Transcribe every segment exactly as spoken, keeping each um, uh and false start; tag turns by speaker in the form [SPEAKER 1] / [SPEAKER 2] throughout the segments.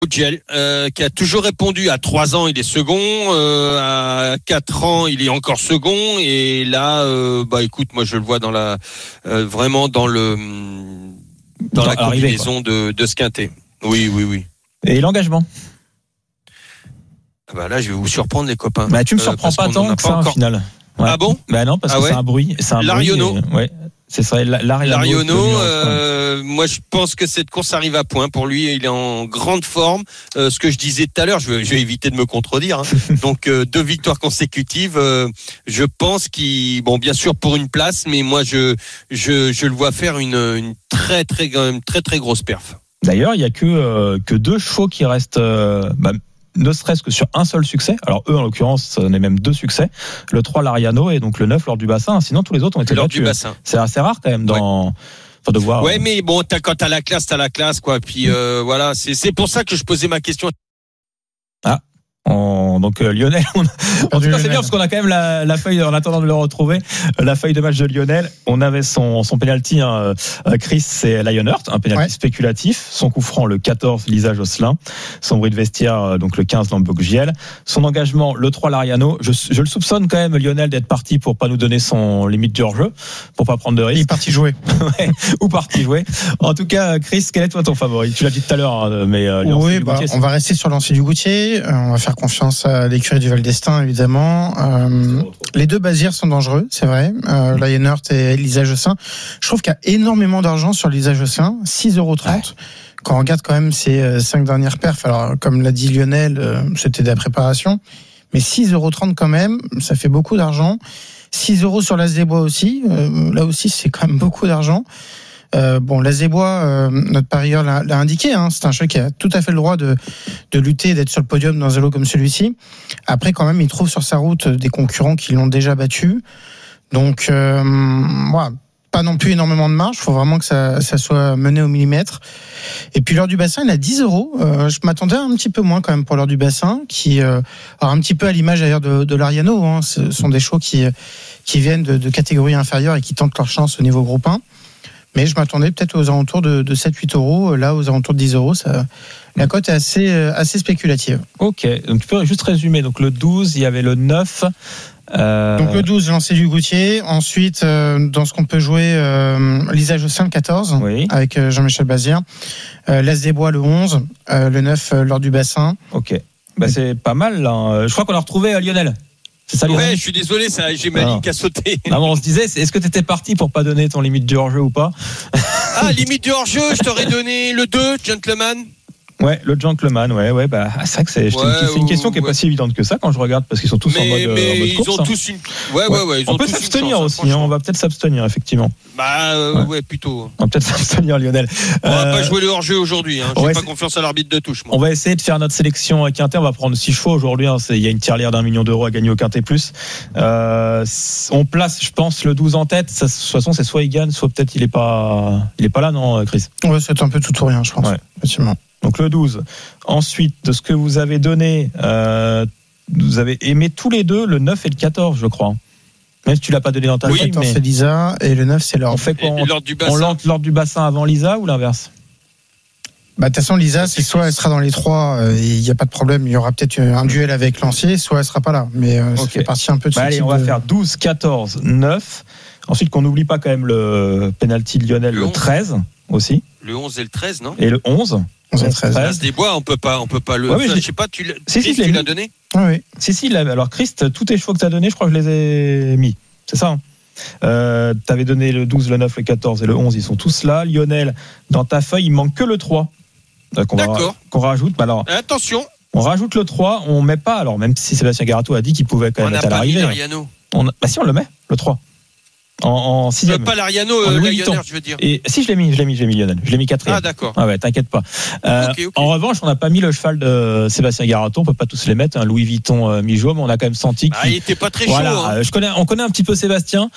[SPEAKER 1] Gel, euh, qui a toujours répondu. À trois ans, il est second. Euh, à quatre ans, il est encore second. Et là, euh, bah écoute, moi je le vois dans la, euh, vraiment dans le, dans, dans la combinaison de, de ce quintet. Oui, oui, oui.
[SPEAKER 2] Et l'engagement.
[SPEAKER 1] Ah bah là, je vais vous surprendre les copains.
[SPEAKER 2] Bah tu me surprends euh, pas tant que ça au final.
[SPEAKER 1] Ouais. Ah bon?
[SPEAKER 2] Bah non, parce
[SPEAKER 1] ah
[SPEAKER 2] que
[SPEAKER 1] ouais
[SPEAKER 2] c'est un bruit. C'est un
[SPEAKER 1] L'Ariono.
[SPEAKER 2] bruit et, ouais. C'est ça, l'Ariano.
[SPEAKER 1] L'Ariono, euh, moi je pense que cette course arrive à point pour lui. Il est en grande forme. Euh, ce que je disais tout à l'heure, je vais, je vais éviter de me contredire. Hein. Donc euh, deux victoires consécutives. Euh, je pense qu'il, bon bien sûr pour une place, mais moi je je, je le vois faire une, une très très une très très grosse perf.
[SPEAKER 2] D'ailleurs, il y a que euh, que deux chevaux qui restent. Euh, bah, ne serait-ce que sur un seul succès. Alors eux, en l'occurrence, on est même deux succès. Le trois, l'Ariano, et donc le neuf, lors du bassin. Sinon, tous les autres ont été
[SPEAKER 1] lors
[SPEAKER 2] battus.
[SPEAKER 1] Du bassin.
[SPEAKER 2] C'est assez rare quand même dans... Ouais. Enfin, de voir.
[SPEAKER 1] Ouais, mais bon, t'as, quand t'as la classe, t'as la classe, quoi. Puis euh, voilà, c'est, c'est pour ça que je posais ma question.
[SPEAKER 2] Ah. On, donc euh, Lionel, on, en tout cas c'est bien parce qu'on a quand même la, la feuille en attendant de le retrouver, la feuille de match de Lionel. On avait son son penalty, hein, Chris, c'est Lionheart, un penalty ouais. spéculatif. Son coup franc le quatorze, Lisa Josselin. Son bruit de vestiaire donc le quinze, Lambok Giel. Son engagement le trois, l'Ariano. Je, je le soupçonne quand même Lionel d'être parti pour pas nous donner son limite du hors-jeu, pour pas prendre de risques.
[SPEAKER 3] Il est parti jouer.
[SPEAKER 2] ouais, ou parti jouer. En tout cas, Chris, quel est toi ton favori? Tu l'as dit tout à l'heure, hein, mais euh,
[SPEAKER 3] oui, bah, on va rester sur Lancer du Goutier. Euh, on va faire confiance à l'écurie du Val d'Estaing, évidemment. Euh, les deux basières sont dangereux, c'est vrai. Euh, Lionheart et Lisa Josselin. Je trouve qu'il y a énormément d'argent sur Lisa Josselin, six euros trente. Ouais. Quand on regarde quand même ses cinq dernières perfs, alors comme l'a dit Lionel, euh, c'était de la préparation, mais six euros trente quand même, ça fait beaucoup d'argent. six euros sur l'As des Bois aussi, euh, là aussi c'est quand même beaucoup d'argent. Euh, bon, l'As des Bois, euh, notre parieur l'a, l'a indiqué, hein, c'est un cheval qui a tout à fait le droit de, de lutter, d'être sur le podium dans un lot comme celui-ci. Après, quand même, il trouve sur sa route des concurrents qui l'ont déjà battu. Donc, euh, voilà, pas non plus énormément de marge. Il faut vraiment que ça, ça soit mené au millimètre. Et puis, l'heure du bassin, il a dix euros. Euh, je m'attendais un petit peu moins quand même pour l'heure du bassin, qui, euh, alors un petit peu à l'image d'ailleurs de, de l'Ariano. Hein, ce sont des chevaux qui, qui viennent de, de catégories inférieures et qui tentent leur chance au niveau groupe un. Mais je m'attendais peut-être aux alentours de, de sept à huit euros. Là, aux alentours de dix euros, ça, la cote est assez, assez spéculative.
[SPEAKER 2] Ok, donc tu peux juste résumer. Donc le douze, il y avait le neuf. Euh...
[SPEAKER 3] Donc le douze, Lancer du Goutier. Ensuite, euh, dans ce qu'on peut jouer, euh, Lisa Josselin, le quatorze, oui. Avec euh, Jean-Michel Bazir. Euh, L'As des Bois, le onze. Euh, le neuf, euh, lors du bassin.
[SPEAKER 2] Ok, bah, c'est pas mal. Là. Je crois qu'on a retrouvé euh, Lionel.
[SPEAKER 1] C'est ça, ouais, je suis désolé, ça, j'ai ma ligne qui a sauté.
[SPEAKER 2] Ah bon, on se disait, est-ce que tu étais parti pour pas donner ton limite du hors-jeu ou pas?
[SPEAKER 1] Ah, limite du hors-jeu, je t'aurais donné le deux, Gentleman.
[SPEAKER 2] Ouais, le gentleman, ouais, ouais, bah, c'est vrai que c'est, ouais, c'est une question qui est ouais. pas si évidente que ça quand je regarde, parce qu'ils sont tous
[SPEAKER 1] mais,
[SPEAKER 2] en mode,
[SPEAKER 1] mais
[SPEAKER 2] en mode
[SPEAKER 1] ils
[SPEAKER 2] course.
[SPEAKER 1] Ont tous une... Ouais, ouais, ouais. Ils
[SPEAKER 2] on
[SPEAKER 1] ont
[SPEAKER 2] peut
[SPEAKER 1] tous
[SPEAKER 2] s'abstenir
[SPEAKER 1] chance,
[SPEAKER 2] aussi, hein, on va peut-être s'abstenir, effectivement.
[SPEAKER 1] Bah, euh, ouais. ouais, plutôt.
[SPEAKER 2] On va peut-être s'abstenir, Lionel.
[SPEAKER 1] On va euh... pas jouer le hors-jeu aujourd'hui, hein. J'ai pas essayer... confiance à l'arbitre de touche, moi.
[SPEAKER 2] On va essayer de faire notre sélection à Quintet, on va prendre six chevaux aujourd'hui, hein. Il y a une tirelire d'un million d'euros à gagner au Quintet Plus. Euh, on place, je pense, le douze en tête. Ça, de toute façon, c'est soit il gagne, soit peut-être il est pas, il est pas là, non, Chris?
[SPEAKER 3] Ouais, c'est un peu tout ou rien, je pense.
[SPEAKER 2] Ouais.
[SPEAKER 3] Effectivement.
[SPEAKER 2] Donc le douze. Ensuite, de ce que vous avez donné, euh, vous avez aimé tous les deux le neuf et le quatorze, je crois. Même si tu l'as pas donné dans ta
[SPEAKER 3] oui,
[SPEAKER 2] feuille.
[SPEAKER 3] Le quatorze, mais... c'est Lisa et le neuf, c'est l'ordre.
[SPEAKER 2] On fait quoi?
[SPEAKER 1] On, l'ordre du bassin.
[SPEAKER 2] On lente l'ordre du bassin avant Lisa ou l'inverse?
[SPEAKER 3] Bah, de toute façon, Lisa, c'est soit elle sera dans les trois, il euh, n'y a pas de problème, il y aura peut-être un duel avec Lancier, soit elle sera pas là. Mais euh, okay. Ça fait partie un peu de
[SPEAKER 2] bah
[SPEAKER 3] ce
[SPEAKER 2] allez,
[SPEAKER 3] type
[SPEAKER 2] on va
[SPEAKER 3] de...
[SPEAKER 2] faire douze, quatorze, neuf. Ensuite, qu'on n'oublie pas quand même le penalty de Lionel, le, le treize aussi.
[SPEAKER 1] Le onze et le treize, non?
[SPEAKER 2] Et le onze.
[SPEAKER 3] onze et treize.
[SPEAKER 1] L'As des Bois, on peut pas, on peut pas le.
[SPEAKER 2] Ouais, oui,
[SPEAKER 1] enfin,
[SPEAKER 2] je,
[SPEAKER 1] je sais pas, tu l'as,
[SPEAKER 2] si, si,
[SPEAKER 1] tu l'as donné?
[SPEAKER 3] Ah oui.
[SPEAKER 2] Si, si, alors Christ, tous tes chevaux que tu as donnés, je crois que je les ai mis. C'est ça, hein. Euh, tu avais donné le douze, le neuf, le quatorze et le onze, ils sont tous là. Lionel, dans ta feuille, il manque que le trois. Euh, qu'on
[SPEAKER 1] D'accord.
[SPEAKER 2] Va, qu'on rajoute. Bah alors,
[SPEAKER 1] attention.
[SPEAKER 2] On rajoute le trois, on met pas, alors même si Sébastien Garato a dit qu'il pouvait quand même
[SPEAKER 1] on
[SPEAKER 2] être à l'arrivée. On a, bah si, on le met, le trois. En, en sixième.
[SPEAKER 1] Euh, pas l'Ariano, euh, Lionel, je veux dire.
[SPEAKER 2] Et si je l'ai mis, je l'ai mis, je l'ai mis Lionel, je l'ai mis quatrième.
[SPEAKER 1] Ah d'accord.
[SPEAKER 2] Ah ouais, t'inquiète pas. Euh, okay, okay. En revanche, on n'a pas mis le cheval de Sébastien Garato, on peut pas tous les mettre, un Louis Vuitton euh, mi-jaune, mais on a quand même senti qu'il.
[SPEAKER 1] Ah, il était pas très
[SPEAKER 2] voilà,
[SPEAKER 1] chaud. Hein.
[SPEAKER 2] Je connais, on connaît un petit peu Sébastien.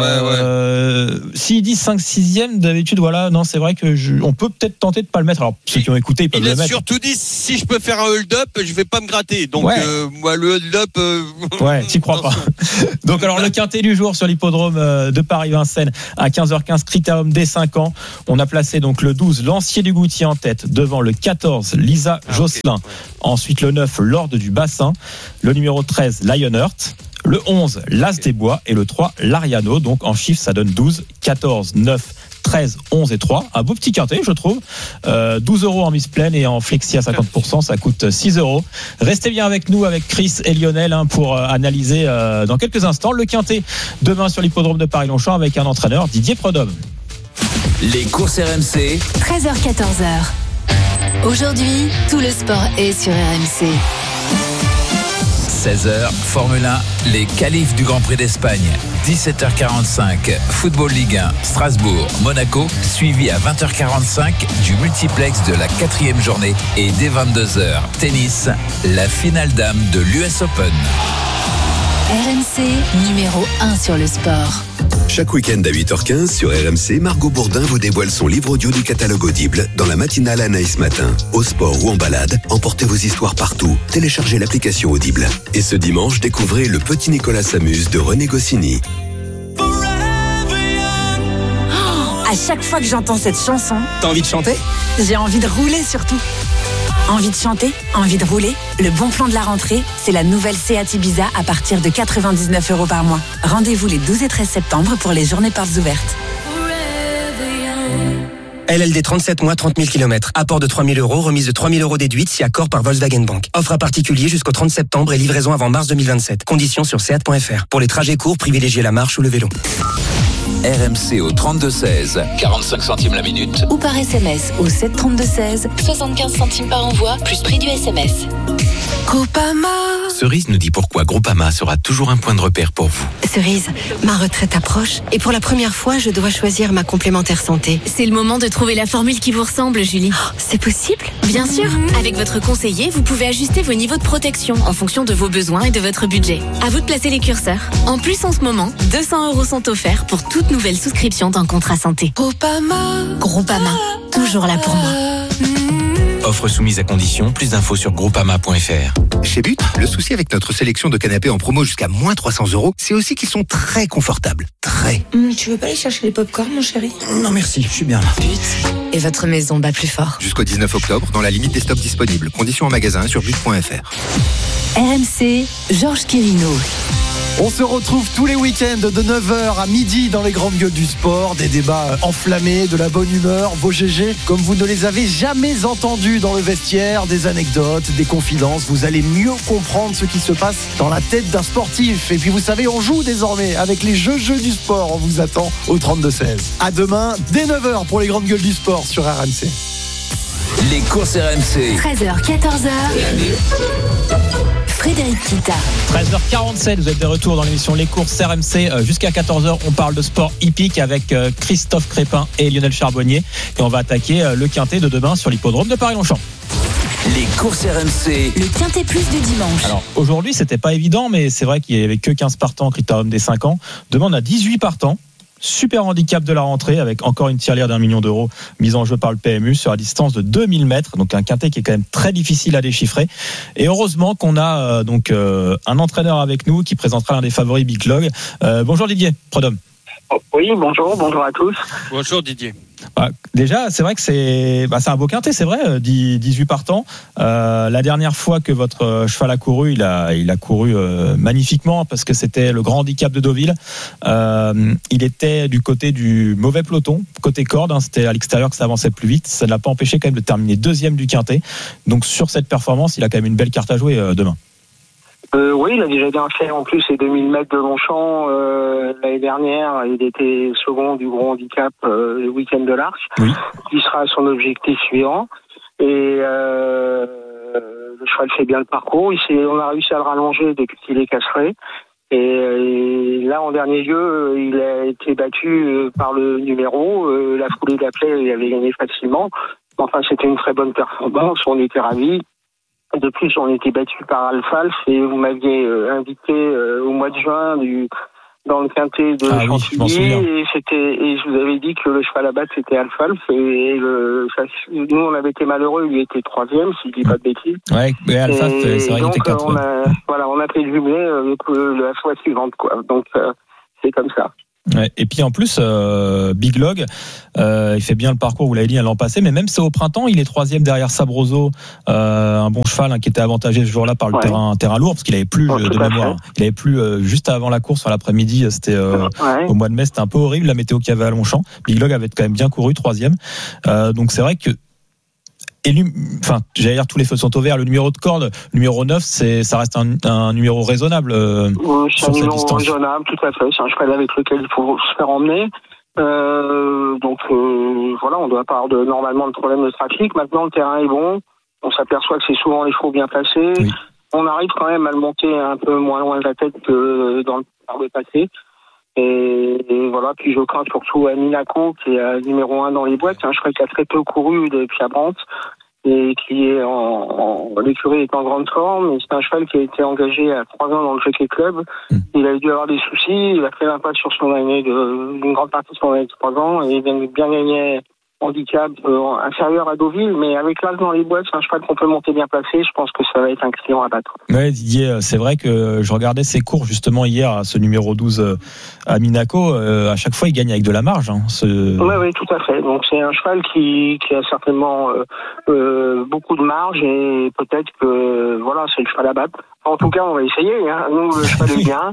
[SPEAKER 2] Euh, ouais, ouais. S'il dit cinq sixième, d'habitude, voilà, non, c'est vrai que je, on peut peut-être tenter de pas le mettre. Alors ceux qui ont écouté, ils peuvent
[SPEAKER 1] il
[SPEAKER 2] le
[SPEAKER 1] a
[SPEAKER 2] mettre.
[SPEAKER 1] Surtout dit, si je peux faire un hold-up, je vais pas me gratter. Donc ouais. euh, moi, le hold-up. Euh...
[SPEAKER 2] Ouais, t'y crois pas. Donc alors le quintet du jour sur l'hippodrome de Paris-Vincennes à quinze heures quinze, Critérium des cinq ans. On a placé donc le douze, Lancier du Goutier en tête, devant le quatorze, Lisa ah, Josselin. Okay. Ensuite le neuf, Lord du Bassin. Le numéro treize, Lionheart. Le onze, L'As des Bois. Et le trois, l'Ariano. Donc en chiffres, ça donne douze, quatorze, neuf, treize, onze et trois. Un beau petit quintet, je trouve. Euh, douze euros en mise pleine et en flexi à cinquante pour cent, ça coûte six euros. Restez bien avec nous, avec Chris et Lionel, hein, pour euh, analyser euh, dans quelques instants le quintet demain sur l'hippodrome de Paris-Longchamp avec un entraîneur, Didier Prudhomme.
[SPEAKER 4] Les courses R M C.
[SPEAKER 5] treize heures quatorze heures. Aujourd'hui, tout le sport est sur R M C.
[SPEAKER 4] seize heures, Formule un, les qualifs du Grand Prix d'Espagne. dix-sept heures quarante-cinq, Football Ligue un, Strasbourg, Monaco, suivi à vingt heures quarante-cinq du multiplex de la quatrième journée. Et dès vingt-deux heures, tennis, la finale dame de l'U S Open.
[SPEAKER 5] R M C, numéro un sur le sport.
[SPEAKER 6] Chaque week-end à huit heures quinze sur R M C, Margot Bourdin vous dévoile son livre audio du catalogue Audible dans la matinale Anaïs Matin. Au sport ou en balade, emportez vos histoires partout. Téléchargez l'application Audible. Et ce dimanche, découvrez Le Petit Nicolas s'amuse de René Goscinny.
[SPEAKER 7] Oh, à chaque fois que j'entends cette chanson,
[SPEAKER 8] t'as envie de chanter ?
[SPEAKER 7] J'ai envie de rouler surtout. Envie de chanter, envie de rouler. Le bon plan de la rentrée, c'est la nouvelle Seat Ibiza à partir de quatre-vingt-dix-neuf euros par mois. Rendez-vous les douze et treize septembre pour les journées portes ouvertes.
[SPEAKER 8] L L D trente-sept mois, trente mille kilomètres. Apport de trois mille euros, remise de trois mille euros déduite si accord par Volkswagen Bank. Offre à particulier jusqu'au trente septembre et livraison avant mars deux mille vingt-sept. Conditions sur seat point f r. Pour les trajets courts, privilégiez la marche ou le vélo.
[SPEAKER 4] R M C au trente-deux seize, quarante-cinq centimes la minute.
[SPEAKER 5] Ou par S M S au sept trente-deux seize, soixante-quinze centimes par envoi, plus prix du S M S.
[SPEAKER 7] Groupama.
[SPEAKER 9] Cerise nous dit pourquoi Groupama sera toujours un point de repère pour vous.
[SPEAKER 10] Cerise, ma retraite approche et pour la première fois, je dois choisir ma complémentaire santé.
[SPEAKER 11] C'est le moment de trouver la formule qui vous ressemble, Julie.
[SPEAKER 10] Oh, c'est possible ?
[SPEAKER 11] Bien sûr. Avec votre conseiller, vous pouvez ajuster vos niveaux de protection en fonction de vos besoins et de votre budget. À vous de placer les curseurs. En plus, en ce moment, deux cents euros sont offerts pour toute nouvelle souscription d'un contrat santé.
[SPEAKER 7] Groupama.
[SPEAKER 11] Groupama, toujours là pour moi.
[SPEAKER 9] Offre soumise à condition, plus d'infos sur groupama point f r.
[SPEAKER 12] Chez But, le souci avec notre sélection de canapés en promo jusqu'à moins trois cents euros, c'est aussi qu'ils sont très confortables. Très.
[SPEAKER 10] Mmh, tu veux pas aller chercher les pop-corn, mon chéri ?
[SPEAKER 12] Non merci, je suis bien là.
[SPEAKER 10] But. Et votre maison bat plus fort.
[SPEAKER 12] Jusqu'au dix-neuf octobre, dans la limite des stocks disponibles. Conditions en magasin sur but point f r.
[SPEAKER 5] R M C, Georges Quirino.
[SPEAKER 13] On se retrouve tous les week-ends de neuf heures à midi dans les grandes gueules du sport. Des débats enflammés, de la bonne humeur, vos G G comme vous ne les avez jamais entendus dans le vestiaire, des anecdotes, des confidences. Vous allez mieux comprendre ce qui se passe dans la tête d'un sportif. Et puis vous savez, on joue désormais avec les jeux jeux du sport. On vous attend au trente-deux seize. À demain, dès neuf heures pour les grandes gueules du sport sur R M C.
[SPEAKER 4] Les courses R M C.
[SPEAKER 5] treize heures, quatorze heures. Frédéric Kita.
[SPEAKER 2] treize heures quarante-sept, vous êtes de retour dans l'émission Les Courses R M C. Jusqu'à quatorze heures, on parle de sport hippique avec Christophe Crépin et Lionel Charbonnier. Et on va attaquer le quintet de demain sur l'hippodrome de Paris-Longchamp.
[SPEAKER 4] Les courses R M C.
[SPEAKER 5] Le quintet plus du dimanche.
[SPEAKER 2] Alors aujourd'hui, c'était pas évident, mais c'est vrai qu'il n'y avait que quinze partants, Critérium des cinq ans. Demain, on a dix-huit partants. Super handicap de la rentrée avec encore une tirelire d'un million d'euros mise en jeu par le P M U sur la distance de deux mille mètres. Donc un quintet qui est quand même très difficile à déchiffrer. Et heureusement qu'on a euh, donc euh, un entraîneur avec nous qui présentera l'un des favoris Big Log. Euh, bonjour Didier Prudhomme.
[SPEAKER 14] Oui, bonjour, bonjour à tous.
[SPEAKER 1] Bonjour Didier.
[SPEAKER 2] Bah, déjà, c'est vrai que c'est, bah, c'est un beau quintet, c'est vrai, dix-huit partants. Euh, la dernière fois que votre cheval a couru, il a, il a couru euh, magnifiquement parce que c'était le grand handicap de Deauville. Euh, il était du côté du mauvais peloton, côté corde, hein, c'était à l'extérieur que ça avançait plus vite. Ça ne l'a pas empêché quand même de terminer deuxième du quintet. Donc sur cette performance, il a quand même une belle carte à jouer euh, demain.
[SPEAKER 14] Euh, oui, il a déjà bien fait en plus les deux mille mètres de Longchamp euh, l'année dernière. Il était second du gros handicap euh, le week-end de l'Arche. Oui. Il sera à son objectif suivant. Et euh, le cheval fait bien le parcours. Il s'est, on a réussi à le rallonger depuis qu'il est castré. Et, et là, en dernier lieu, il a été battu par le numéro. Euh, la foulée d'appel, il avait gagné facilement. Enfin, c'était une très bonne performance. On était ravis. De plus, on était battu par Alfalf et vous m'aviez euh, invité euh, au mois de juin du, dans le quintet de ah Chantilly oui, et c'était et je vous avais dit que le cheval à battre c'était Alfalf et, et le, ça, nous on avait été malheureux, lui était troisième si je dis pas de bêtises.
[SPEAKER 2] Ouais, mais Alfalf c'est vrai qu'il était quatre.
[SPEAKER 14] On a, voilà, on a fait jumeler euh, la fois suivante quoi. Donc euh, c'est comme ça.
[SPEAKER 2] Ouais, et puis en plus, euh, Big Log, euh, il fait bien le parcours, vous l'avez dit, l'an passé, mais même c'est au printemps, il est troisième derrière Sabroso, euh, un bon cheval hein, qui était avantagé ce jour-là par le ouais. terrain, terrain lourd, parce qu'il avait plus, oh, de mémoire, il avait plus euh, juste avant la course, à l'après-midi, c'était euh, ouais. au mois de mai, c'était un peu horrible la météo qu'il y avait à Longchamp. Big Log avait quand même bien couru, troisième. Euh, donc c'est vrai que Et enfin, j'allais dire tous les feux sont au vert. Le numéro de corde, le numéro neuf, c'est, ça reste un, un numéro raisonnable. Euh,
[SPEAKER 14] oui, c'est
[SPEAKER 2] sur
[SPEAKER 14] un
[SPEAKER 2] cette
[SPEAKER 14] numéro
[SPEAKER 2] distance.
[SPEAKER 14] raisonnable, tout à fait. C'est un cheval avec lequel il faut se faire emmener. Euh, donc euh, voilà, on doit pas avoir de, normalement de problème de trafic. Maintenant, le terrain est bon. On s'aperçoit que c'est souvent les chevaux bien placés. Oui. On arrive quand même à le monter un peu moins loin de la tête que dans le par le passé. Et, et voilà, puis je crains surtout à Minako, qui est euh, numéro un dans les boîtes. C'est un cheval qui a très peu couru depuis à Brandt et qui est en, en l'écurie est en grande forme. Et c'est un cheval qui a été engagé à trois ans dans le Jockey Club. Mmh. Il a dû avoir des soucis. Il a fait l'impasse sur son année de, une grande partie de son année de trois ans et il vient bien gagner handicap euh, inférieur à Deauville, mais avec l'âge dans les boîtes, c'est un cheval qu'on peut monter bien placé. Je pense que ça va être un client à battre.
[SPEAKER 2] Ouais, Didier, c'est vrai que je regardais ses cours justement hier à ce numéro douze à Minako. Euh, à chaque fois, il gagne avec de la marge. Hein, ce...
[SPEAKER 14] Oui, oui, tout à fait. Donc c'est un cheval qui, qui a certainement euh, euh, beaucoup de marge et peut-être que voilà, c'est le cheval à battre. En tout cas, on va essayer. Hein. Nous, le cheval est bien.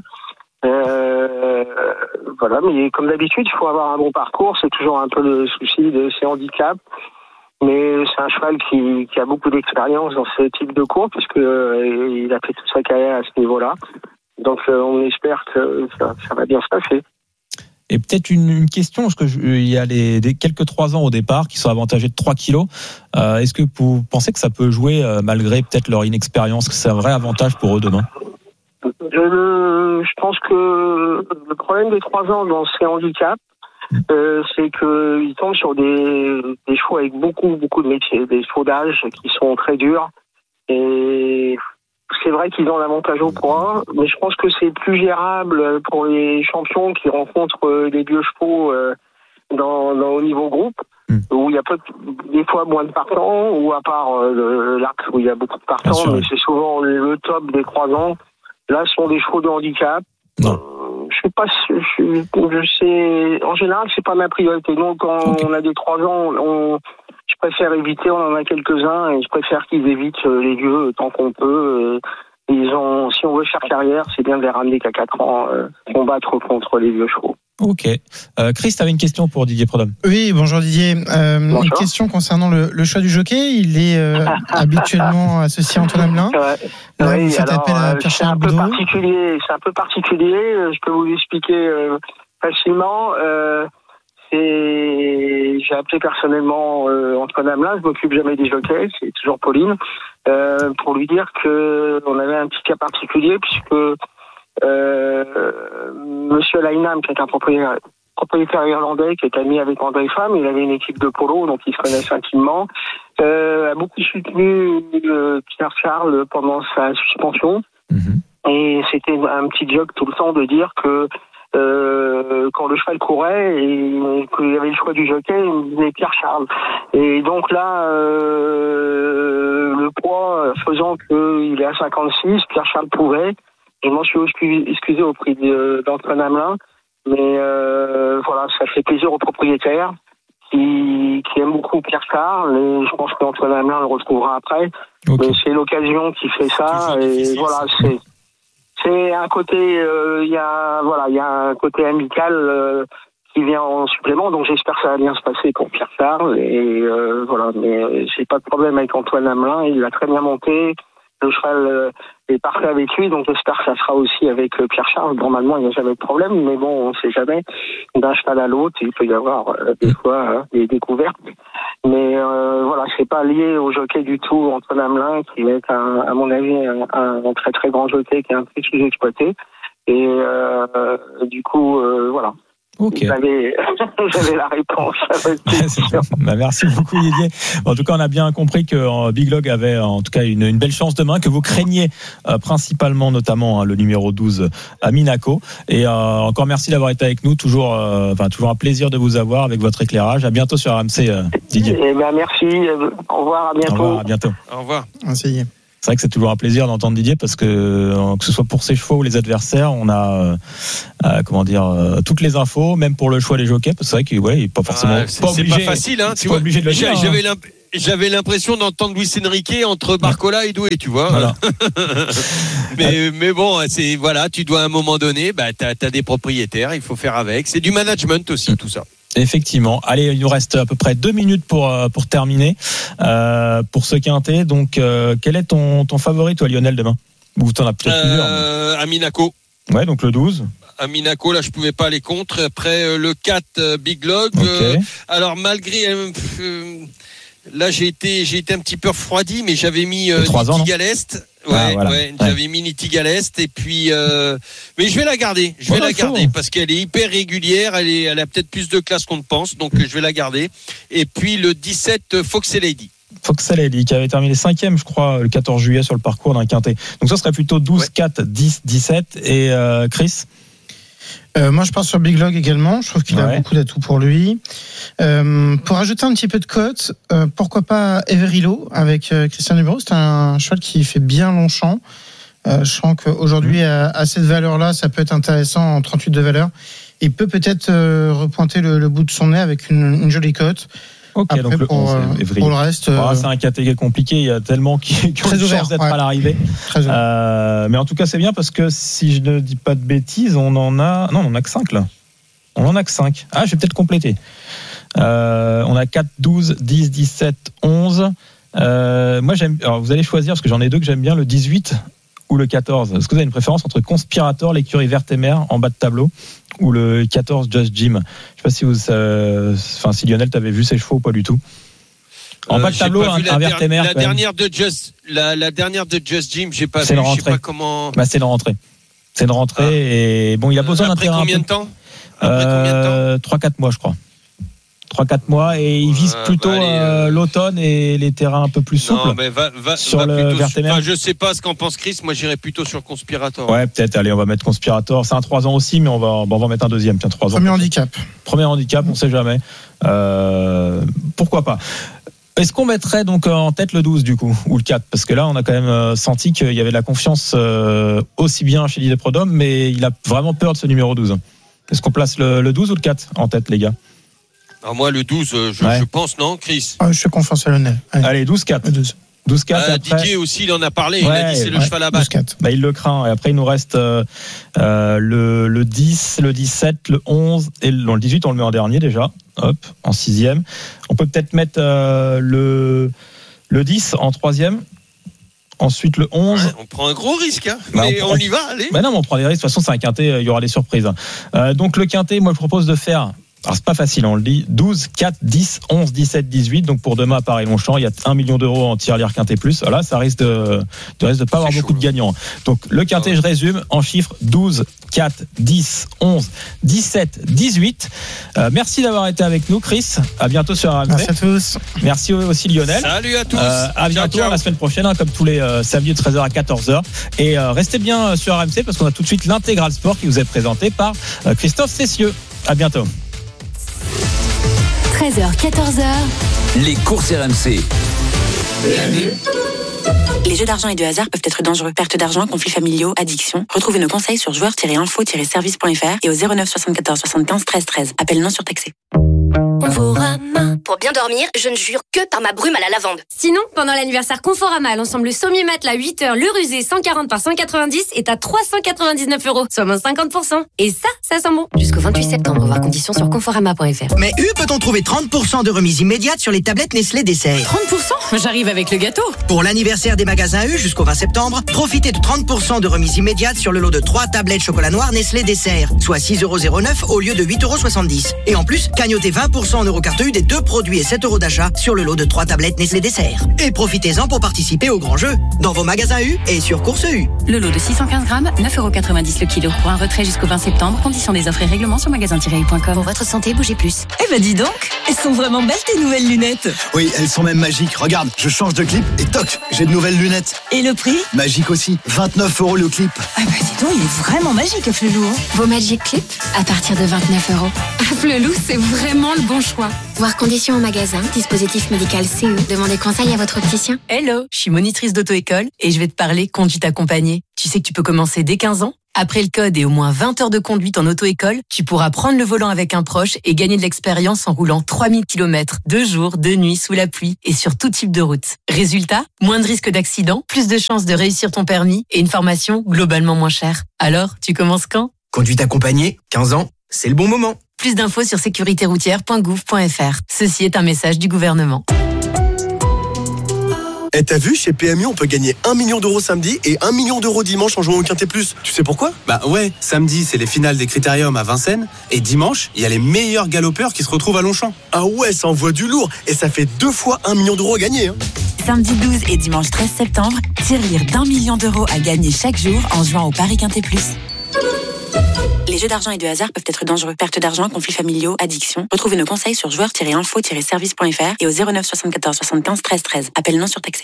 [SPEAKER 14] Euh, voilà, mais comme d'habitude, il faut avoir un bon parcours. C'est toujours un peu le souci de ces handicaps. Mais c'est un cheval qui, qui a beaucoup d'expérience dans ce type de cours, puisque euh, il a fait toute sa carrière à ce niveau-là. Donc, euh, on espère que ça, ça va bien se passer.
[SPEAKER 2] Et peut-être une, une question, parce que je, il y a les, des, quelques trois ans au départ qui sont avantagés de trois kilos. Euh, est-ce que vous pensez que ça peut jouer euh, malgré peut-être leur inexpérience, que c'est un vrai avantage pour eux demain?
[SPEAKER 14] Je, je pense que le problème des trois ans dans ces handicaps, euh, c'est qu'ils tombent sur des, des chevaux avec beaucoup, beaucoup de métiers, des chevaux d'âge qui sont très durs. Et c'est vrai qu'ils ont l'avantage au point, mais je pense que c'est plus gérable pour les champions qui rencontrent des vieux chevaux dans, dans au niveau groupe, où il y a peut des fois moins de partants, ou à part euh, l'arc où il y a beaucoup de partants, sûr, mais oui. C'est souvent le top des trois ans. Là, ce sont des chevaux de handicap. Non. Euh, je sais pas, je, je sais, en général, c'est pas ma priorité. Donc, quand okay. on a des trois ans, on, je préfère éviter, on en a quelques-uns, et je préfère qu'ils évitent les vieux tant qu'on peut. Ils ont, si on veut faire carrière, c'est bien de les ramener qu'à quatre ans, euh, combattre contre les vieux chevaux.
[SPEAKER 2] Ok. Euh, Chris, tu avais une question pour Didier Prudhomme.
[SPEAKER 3] Oui, bonjour Didier. Euh, bonjour. Une question concernant le, le choix du jockey. Il est euh, habituellement associé à Antoine Hamelin.
[SPEAKER 14] Ouais.
[SPEAKER 3] Là,
[SPEAKER 14] oui,
[SPEAKER 3] vous faites
[SPEAKER 14] alors,
[SPEAKER 3] appel à
[SPEAKER 14] euh,
[SPEAKER 3] Pierre-Charles
[SPEAKER 14] Boudreau. C'est un peu
[SPEAKER 3] Boudreau.
[SPEAKER 14] particulier. C'est un peu particulier. Je peux vous l'expliquer euh, facilement. Euh, c'est... J'ai appelé personnellement euh, Antoine Hamelin. Je m'occupe jamais des jockeys. C'est toujours Pauline. Euh, pour lui dire que on avait un petit cas particulier puisque Euh, Monsieur Lainam, qui est un propriétaire, propriétaire irlandais, qui est ami avec André Pham, il avait une équipe de polo, donc ils se connaissent intimement, euh, a beaucoup soutenu euh, Pierre Charles pendant sa suspension. Mm-hmm. Et c'était un petit joke tout le temps de dire que euh, quand le cheval courait et qu'il y avait le choix du jockey, il disait Pierre Charles. Et donc là, euh, le poids faisant qu'il est à cinquante-six, Pierre Charles pouvait. Je m'en suis excusé au prix d'Antoine Hamelin, mais euh, voilà, ça fait plaisir aux propriétaires qui, qui aiment beaucoup Pierre Charles, et je pense qu'Antoine Hamelin le retrouvera après. Okay. Mais c'est l'occasion qui fait ça, et voilà, c'est c'est un côté, il euh, y a voilà, il y a un côté amical euh, qui vient en supplément, donc j'espère que ça va bien se passer pour Pierre Charles, et euh, voilà, mais j'ai pas de problème avec Antoine Hamelin, il l'a très bien monté. Le cheval euh, est parfait avec lui, donc j'espère que ça sera aussi avec euh, Pierre Charles. Normalement, il n'y a jamais de problème, mais bon, on ne sait jamais. D'un cheval à l'autre, il peut y avoir euh, des fois euh, des découvertes. Mais euh, voilà, c'est pas lié au jockey du tout, Antoine Hamelin, qui est, un, à mon avis, un, un très très grand jockey qui est un peu sous-exploité. Et euh, du coup, euh, voilà.
[SPEAKER 2] Ok.
[SPEAKER 14] Vous avez, vous avez la réponse à votre question.
[SPEAKER 2] Bah, merci beaucoup Didier. En tout cas, on a bien compris que euh, Big Log avait en tout cas une, une belle chance demain, que vous craignez euh, principalement, notamment hein, le numéro douze à Minako. Et euh, encore merci d'avoir été avec nous. Toujours, euh, enfin, toujours un plaisir de vous avoir avec votre éclairage. À bientôt sur R M C, euh, Didier.
[SPEAKER 14] Eh ben, merci. Au revoir, à bientôt.
[SPEAKER 2] Au revoir, à bientôt.
[SPEAKER 1] Au revoir.
[SPEAKER 3] Merci.
[SPEAKER 2] C'est vrai que c'est toujours un plaisir d'entendre Didier parce que que ce soit pour ses chevaux ou les adversaires, on a euh, comment dire euh, toutes les infos, même pour le choix des jockeys. Parce que c'est vrai qu'il ouais, est pas forcément
[SPEAKER 1] ah, c'est,
[SPEAKER 2] pas obligé.
[SPEAKER 1] C'est pas facile, hein. Tu vois,
[SPEAKER 2] obligé de le dire.
[SPEAKER 1] J'avais, hein. j'avais l'impression d'entendre Luis Enrique entre Barcola et Doué, tu vois.
[SPEAKER 2] Voilà.
[SPEAKER 1] mais mais bon, c'est voilà, tu dois à un moment donné, bah t'as, t'as des propriétaires, il faut faire avec. C'est du management aussi, tout ça.
[SPEAKER 2] Effectivement. Allez, il nous reste à peu près deux minutes pour pour terminer euh, pour ce quintet. Donc, euh, quel est ton ton favori, toi, Lionel, demain? Ou t'en as peut-être
[SPEAKER 1] euh,
[SPEAKER 2] plusieurs.
[SPEAKER 1] Mais... À Minaco.
[SPEAKER 2] Ouais, donc le douze.
[SPEAKER 1] À Minaco, là, je pouvais pas aller contre. Après, euh, le quatre, euh, Big Log.
[SPEAKER 2] Okay.
[SPEAKER 1] Euh, alors, malgré... Euh, euh, là, j'ai été, j'ai été un petit peu refroidi, mais j'avais mis euh, Nitigalest. Ouais, ah, voilà. ouais, j'avais ouais. mis Nitigalest. Et puis... Euh, mais je vais la garder. Je vais oh, la garder faut. parce qu'elle est hyper régulière. Elle, est, elle a peut-être plus de classe qu'on ne pense. Donc, je vais la garder. Et puis, le dix-sept, Fox et Lady.
[SPEAKER 2] Fox Lady qui avait terminé cinquième, je crois, le quatorze juillet sur le parcours d'un quintet. Donc ça serait plutôt douze, ouais. quatre, dix, dix-sept. Et euh, Chris
[SPEAKER 3] euh, moi je pars sur Big Log également. Je trouve qu'il ouais. a beaucoup d'atouts pour lui. Euh, pour ajouter un petit peu de cote, euh, pourquoi pas Everilo avec euh, Christian Numéro. C'est un cheval qui fait bien Longchamp. Euh, je sens qu'aujourd'hui mmh. à, à cette valeur-là, ça peut être intéressant en trente-huit de valeur. Il peut peut-être euh, repointer le, le bout de son nez avec une, une jolie cote.
[SPEAKER 2] Ok,
[SPEAKER 3] après,
[SPEAKER 2] donc le
[SPEAKER 3] pour,
[SPEAKER 2] onze,
[SPEAKER 3] euh, pour le reste,
[SPEAKER 2] euh... c'est un catégorie compliqué. Il y a tellement qui, qui ont de chance d'être ouais. à l'arrivée. Euh, mais en tout cas, c'est bien parce que si je ne dis pas de bêtises, on en a non, on en a que cinq là. On en a que cinq. Ah, je vais peut-être compléter. Euh, on a quatre, douze, dix, dix-sept, onze. Euh, moi, j'aime. Alors, vous allez choisir parce que j'en ai deux que j'aime bien, le dix-huit ou le quatorze. Est-ce que vous avez une préférence entre Conspirator, l'écurie verte et mer en bas de tableau, ou le quatorze Just Jim? Je sais pas si vous, euh, enfin si Lionel t'avais vu ses chevaux ou pas du tout. En euh, bas de tableau, un, un vert et mer.
[SPEAKER 1] La dernière de Just, la, la dernière de Just Jim, j'ai pas
[SPEAKER 2] c'est
[SPEAKER 1] vu.
[SPEAKER 2] Je
[SPEAKER 1] sais pas comment.
[SPEAKER 2] Bah c'est une rentrée. C'est une rentrée ah. et bon, il a besoin d'un terrain.
[SPEAKER 1] Après combien de temps?
[SPEAKER 2] Après combien de temps? trois quatre mois, je crois. trois quatre mois et il vise euh, plutôt bah, allez, euh, l'automne et les terrains un peu plus souples.
[SPEAKER 1] Non, mais va, va,
[SPEAKER 2] sur
[SPEAKER 1] va
[SPEAKER 2] le vert et mer.
[SPEAKER 1] Enfin, je sais pas ce qu'en pense Chris. Moi, j'irais plutôt sur Conspirator.
[SPEAKER 2] Ouais, peut-être. Allez, on va mettre Conspirator. C'est un trois ans aussi, mais on va, bon, on va mettre un deuxième. Tiens, trois ans.
[SPEAKER 3] Premier handicap.
[SPEAKER 2] Premier handicap, on sait jamais. Euh, pourquoi pas? Est-ce qu'on mettrait donc en tête le douze du coup, ou le quatre? Parce que là, on a quand même senti qu'il y avait de la confiance euh, aussi bien chez Didier Prudhomme, mais il a vraiment peur de ce numéro douze. Est-ce qu'on place le, le douze ou le quatre en tête, les gars?
[SPEAKER 1] Alors moi, le douze, je, ouais. je pense, non, Chris?
[SPEAKER 3] ah, Je fais confiance à Lionel.
[SPEAKER 2] Allez, Allez douze quatre. douze quatre.
[SPEAKER 1] Euh, après... Didier aussi, il en a parlé.
[SPEAKER 2] Ouais,
[SPEAKER 1] il a dit c'est ouais, le cheval à battre.
[SPEAKER 2] Bah, il le craint. Et après, il nous reste euh, euh, le, le dix, le dix-sept, le onze et le, non, le dix-huit, on le met en dernier déjà. Hop, en sixième. On peut peut-être mettre euh, le, le dix en troisième. Ensuite, le onze.
[SPEAKER 1] Ouais, on prend un gros risque, hein. bah, mais on, prend... on y va, allez.
[SPEAKER 2] Bah non, mais on prend des risques. De toute façon, c'est un quintet, il y aura des surprises. Euh, donc, le quintet, moi, je propose de faire. Alors c'est pas facile, on le dit, douze, quatre, dix, onze, dix-sept, dix-huit. Donc pour demain à Paris-Longchamp, il y a un million d'euros en tirelire quintet plus. Là, ça risque de, de risque de pas avoir c'est beaucoup chaud, de gagnants. Donc le quintet, je résume en chiffres douze, quatre, dix, onze, dix-sept, dix-huit. Euh, merci d'avoir été avec nous, Chris. À bientôt sur R M C.
[SPEAKER 3] Merci à tous.
[SPEAKER 2] Merci aussi Lionel.
[SPEAKER 1] Salut à tous.
[SPEAKER 2] Euh, à bientôt ciao, ciao. La semaine prochaine, hein, comme tous les euh, samedis de treize heures à quatorze heures. Et euh, restez bien sur R M C parce qu'on a tout de suite l'intégral sport qui vous est présenté par euh, Christophe Cessieux. À bientôt.
[SPEAKER 5] treize heures, quatorze heures.
[SPEAKER 4] Les courses R M C.
[SPEAKER 7] Les jeux d'argent et de hasard peuvent être dangereux. Perte d'argent, conflits familiaux, addiction. Retrouvez nos conseils sur joueurs tiret info tiret service point f r et au zéro neuf soixante-quatorze soixante-quinze treize treize. Appel non surtaxé.
[SPEAKER 15] Conforama. Pour bien dormir, je ne jure que par ma brume à la lavande.
[SPEAKER 16] Sinon, pendant l'anniversaire Conforama, l'ensemble sommier matelas huit heures, le rusé cent quarante par cent quatre-vingt-dix est à trois cent quatre-vingt-dix-neuf euros, soit moins cinquante pour cent. Et ça, ça sent bon.
[SPEAKER 15] Jusqu'au vingt-huit septembre, voir conditions sur conforama point f r.
[SPEAKER 17] Mais U peut-on trouver trente pour cent de remise immédiate sur les tablettes Nestlé Dessert?
[SPEAKER 7] trente pour cent? J'arrive avec le gâteau.
[SPEAKER 17] Pour l'anniversaire des magasins U jusqu'au vingt septembre, profitez de trente pour cent de remise immédiate sur le lot de trois tablettes chocolat noir Nestlé Dessert, soit six euros zéro neuf au lieu de huit euros soixante-dix. Et en plus, cagnotez vingt pour cent en eurocarte U des deux produits et sept euros d'achat sur le lot de trois tablettes Nestlé Dessert. Et profitez-en pour participer au grand jeu dans vos magasins U et sur Course U.
[SPEAKER 7] Le lot de six cent quinze grammes, neuf euros quatre-vingt-dix le kilo. Pour un retrait jusqu'au vingt septembre, conditions des offres et règlements sur magasin tiret u point com.
[SPEAKER 15] Pour votre santé, bougez plus.
[SPEAKER 7] Eh ben dis donc, elles sont vraiment belles tes nouvelles lunettes.
[SPEAKER 18] Oui, elles sont même magiques. Regarde, je change de clip et toc, j'ai de nouvelles lunettes.
[SPEAKER 7] Et le prix?
[SPEAKER 18] Magique aussi, vingt-neuf euros le clip.
[SPEAKER 7] Ah bah dis donc, il est vraiment magique, Flelou.
[SPEAKER 15] Vos Magic Clips à partir de vingt-neuf euros.
[SPEAKER 19] Flelou, c'est vraiment le bon choix.
[SPEAKER 15] Voir conditions en magasin, dispositif médical C E. Demandez conseil à votre opticien.
[SPEAKER 7] Hello, je suis monitrice d'auto-école et je vais te parler conduite accompagnée. Tu sais que tu peux commencer dès quinze ans. Après le code et au moins vingt heures de conduite en auto-école, tu pourras prendre le volant avec un proche et gagner de l'expérience en roulant trois mille kilomètres, de jour, de nuit, sous la pluie et sur tout type de route. Résultat, moins de risques d'accident, plus de chances de réussir ton permis et une formation globalement moins chère. Alors, tu commences quand ?
[SPEAKER 8] Conduite accompagnée, quinze ans, c'est le bon moment.
[SPEAKER 7] Plus d'infos sur sécurité routière point gouv point f r. Ceci est un message du gouvernement.
[SPEAKER 18] Et t'as vu, chez P M U, on peut gagner un million d'euros samedi et un million d'euros dimanche en jouant au Quintet Plus. Tu sais pourquoi ?
[SPEAKER 20] Bah ouais, samedi, c'est les finales des Critériums à Vincennes. Et dimanche, il y a les meilleurs galopeurs qui se retrouvent à Longchamp.
[SPEAKER 18] Ah ouais, ça envoie du lourd. Et ça fait deux fois un million d'euros à gagner. Hein.
[SPEAKER 7] Samedi douze et dimanche treize septembre, tirelire d'un million d'euros à gagner chaque jour en jouant au Paris Quintet Plus. Les jeux d'argent et de hasard peuvent être dangereux. Perte d'argent, conflits familiaux, addiction. Retrouvez nos conseils sur joueurs tiret info tiret service point f r et au zéro neuf soixante-quatorze soixante-quinze treize treize. Appel non surtaxé.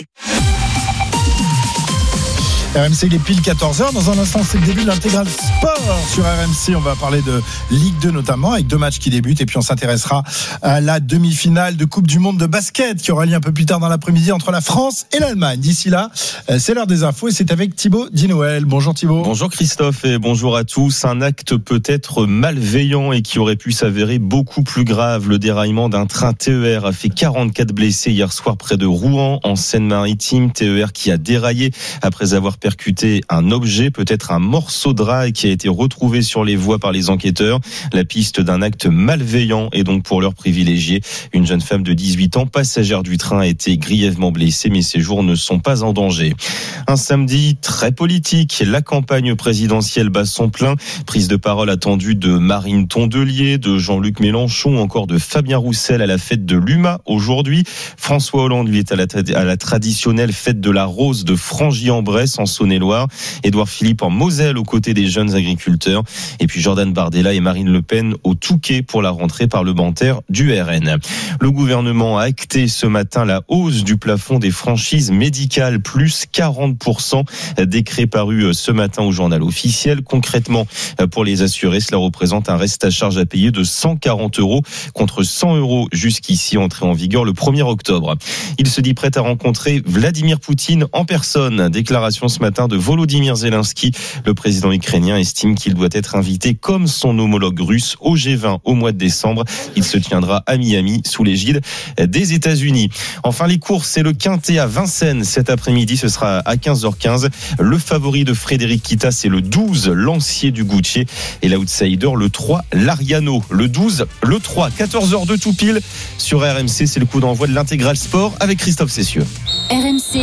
[SPEAKER 14] R M C, il est pile quatorze heures. Dans un instant, c'est le début de l'intégral sport sur R M C. On va parler de Ligue deux notamment, avec deux matchs qui débutent. Et puis, on s'intéressera à la demi-finale de Coupe du Monde de basket qui aura lieu un peu plus tard dans l'après-midi entre la France et l'Allemagne. D'ici là, c'est l'heure des infos et c'est avec Thibaut Dinoël. Bonjour Thibaut.
[SPEAKER 2] Bonjour Christophe et bonjour à tous. Un acte peut-être malveillant et qui aurait pu s'avérer beaucoup plus grave. Le déraillement d'un train T E R a fait quarante-quatre blessés hier soir près de Rouen, en Seine-Maritime. T E R qui a déraillé après avoir percuté un objet, peut-être un morceau de rail qui a été retrouvé sur les voies par les enquêteurs. La piste d'un acte malveillant est donc pour l'heure privilégiée. Une jeune femme de dix-huit ans, passagère du train, a été grièvement blessée, mais ses jours ne sont pas en danger. Un samedi très politique. La campagne présidentielle bat son plein. Prise de parole attendue de Marine Tondelier, de Jean-Luc Mélenchon, encore de Fabien Roussel à la fête de l'U M A aujourd'hui. François Hollande, lui, est à la, à la traditionnelle fête de la Rose de Frangy-en-Bresse, en Saône-et-Loire. Édouard Philippe en Moselle aux côtés des jeunes agriculteurs. Et puis Jordan Bardella et Marine Le Pen au Touquet pour la rentrée parlementaire du R N. Le gouvernement a acté ce matin la hausse du plafond des franchises médicales, plus quarante pour cent. Décret paru ce matin au journal officiel. Concrètement, pour les assurés, cela représente un reste à charge à payer de cent quarante euros contre cent euros jusqu'ici, entré en vigueur le premier octobre. Il se dit prêt à rencontrer Vladimir Poutine en personne. Déclaration ce matin de Volodymyr Zelensky. Le président ukrainien estime qu'il doit être invité comme son homologue russe au G vingt au mois de décembre. Il se tiendra à Miami sous l'égide des États-Unis. Enfin, les courses et le Quintet à Vincennes cet après-midi, ce sera à quinze heures quinze. Le favori de Frédéric Kita, c'est le douze, Lancier du Gucci, et l'outsider, le trois, Lariano. Le douze, le trois, quatorze heures de tout pile sur R M C. C'est le coup d'envoi de l'intégral sport avec Christophe Cessieux.
[SPEAKER 5] R M C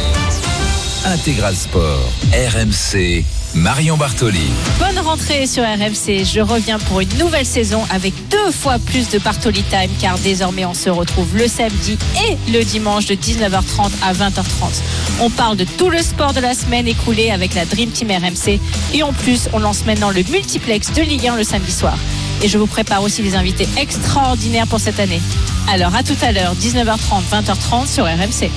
[SPEAKER 4] Intégral Sport, R M C, Marion Bartoli.
[SPEAKER 21] Bonne rentrée sur R M C. Je reviens pour une nouvelle saison avec deux fois plus de Bartoli Time, car désormais on se retrouve le samedi et le dimanche de dix-neuf heures trente à vingt heures trente. On parle de tout le sport de la semaine écoulée avec la Dream Team R M C, et en plus on lance maintenant le multiplex de Ligue un le samedi soir. Et je vous prépare aussi des invités extraordinaires pour cette année. Alors à tout à l'heure, dix-neuf heures trente, vingt heures trente sur R M C.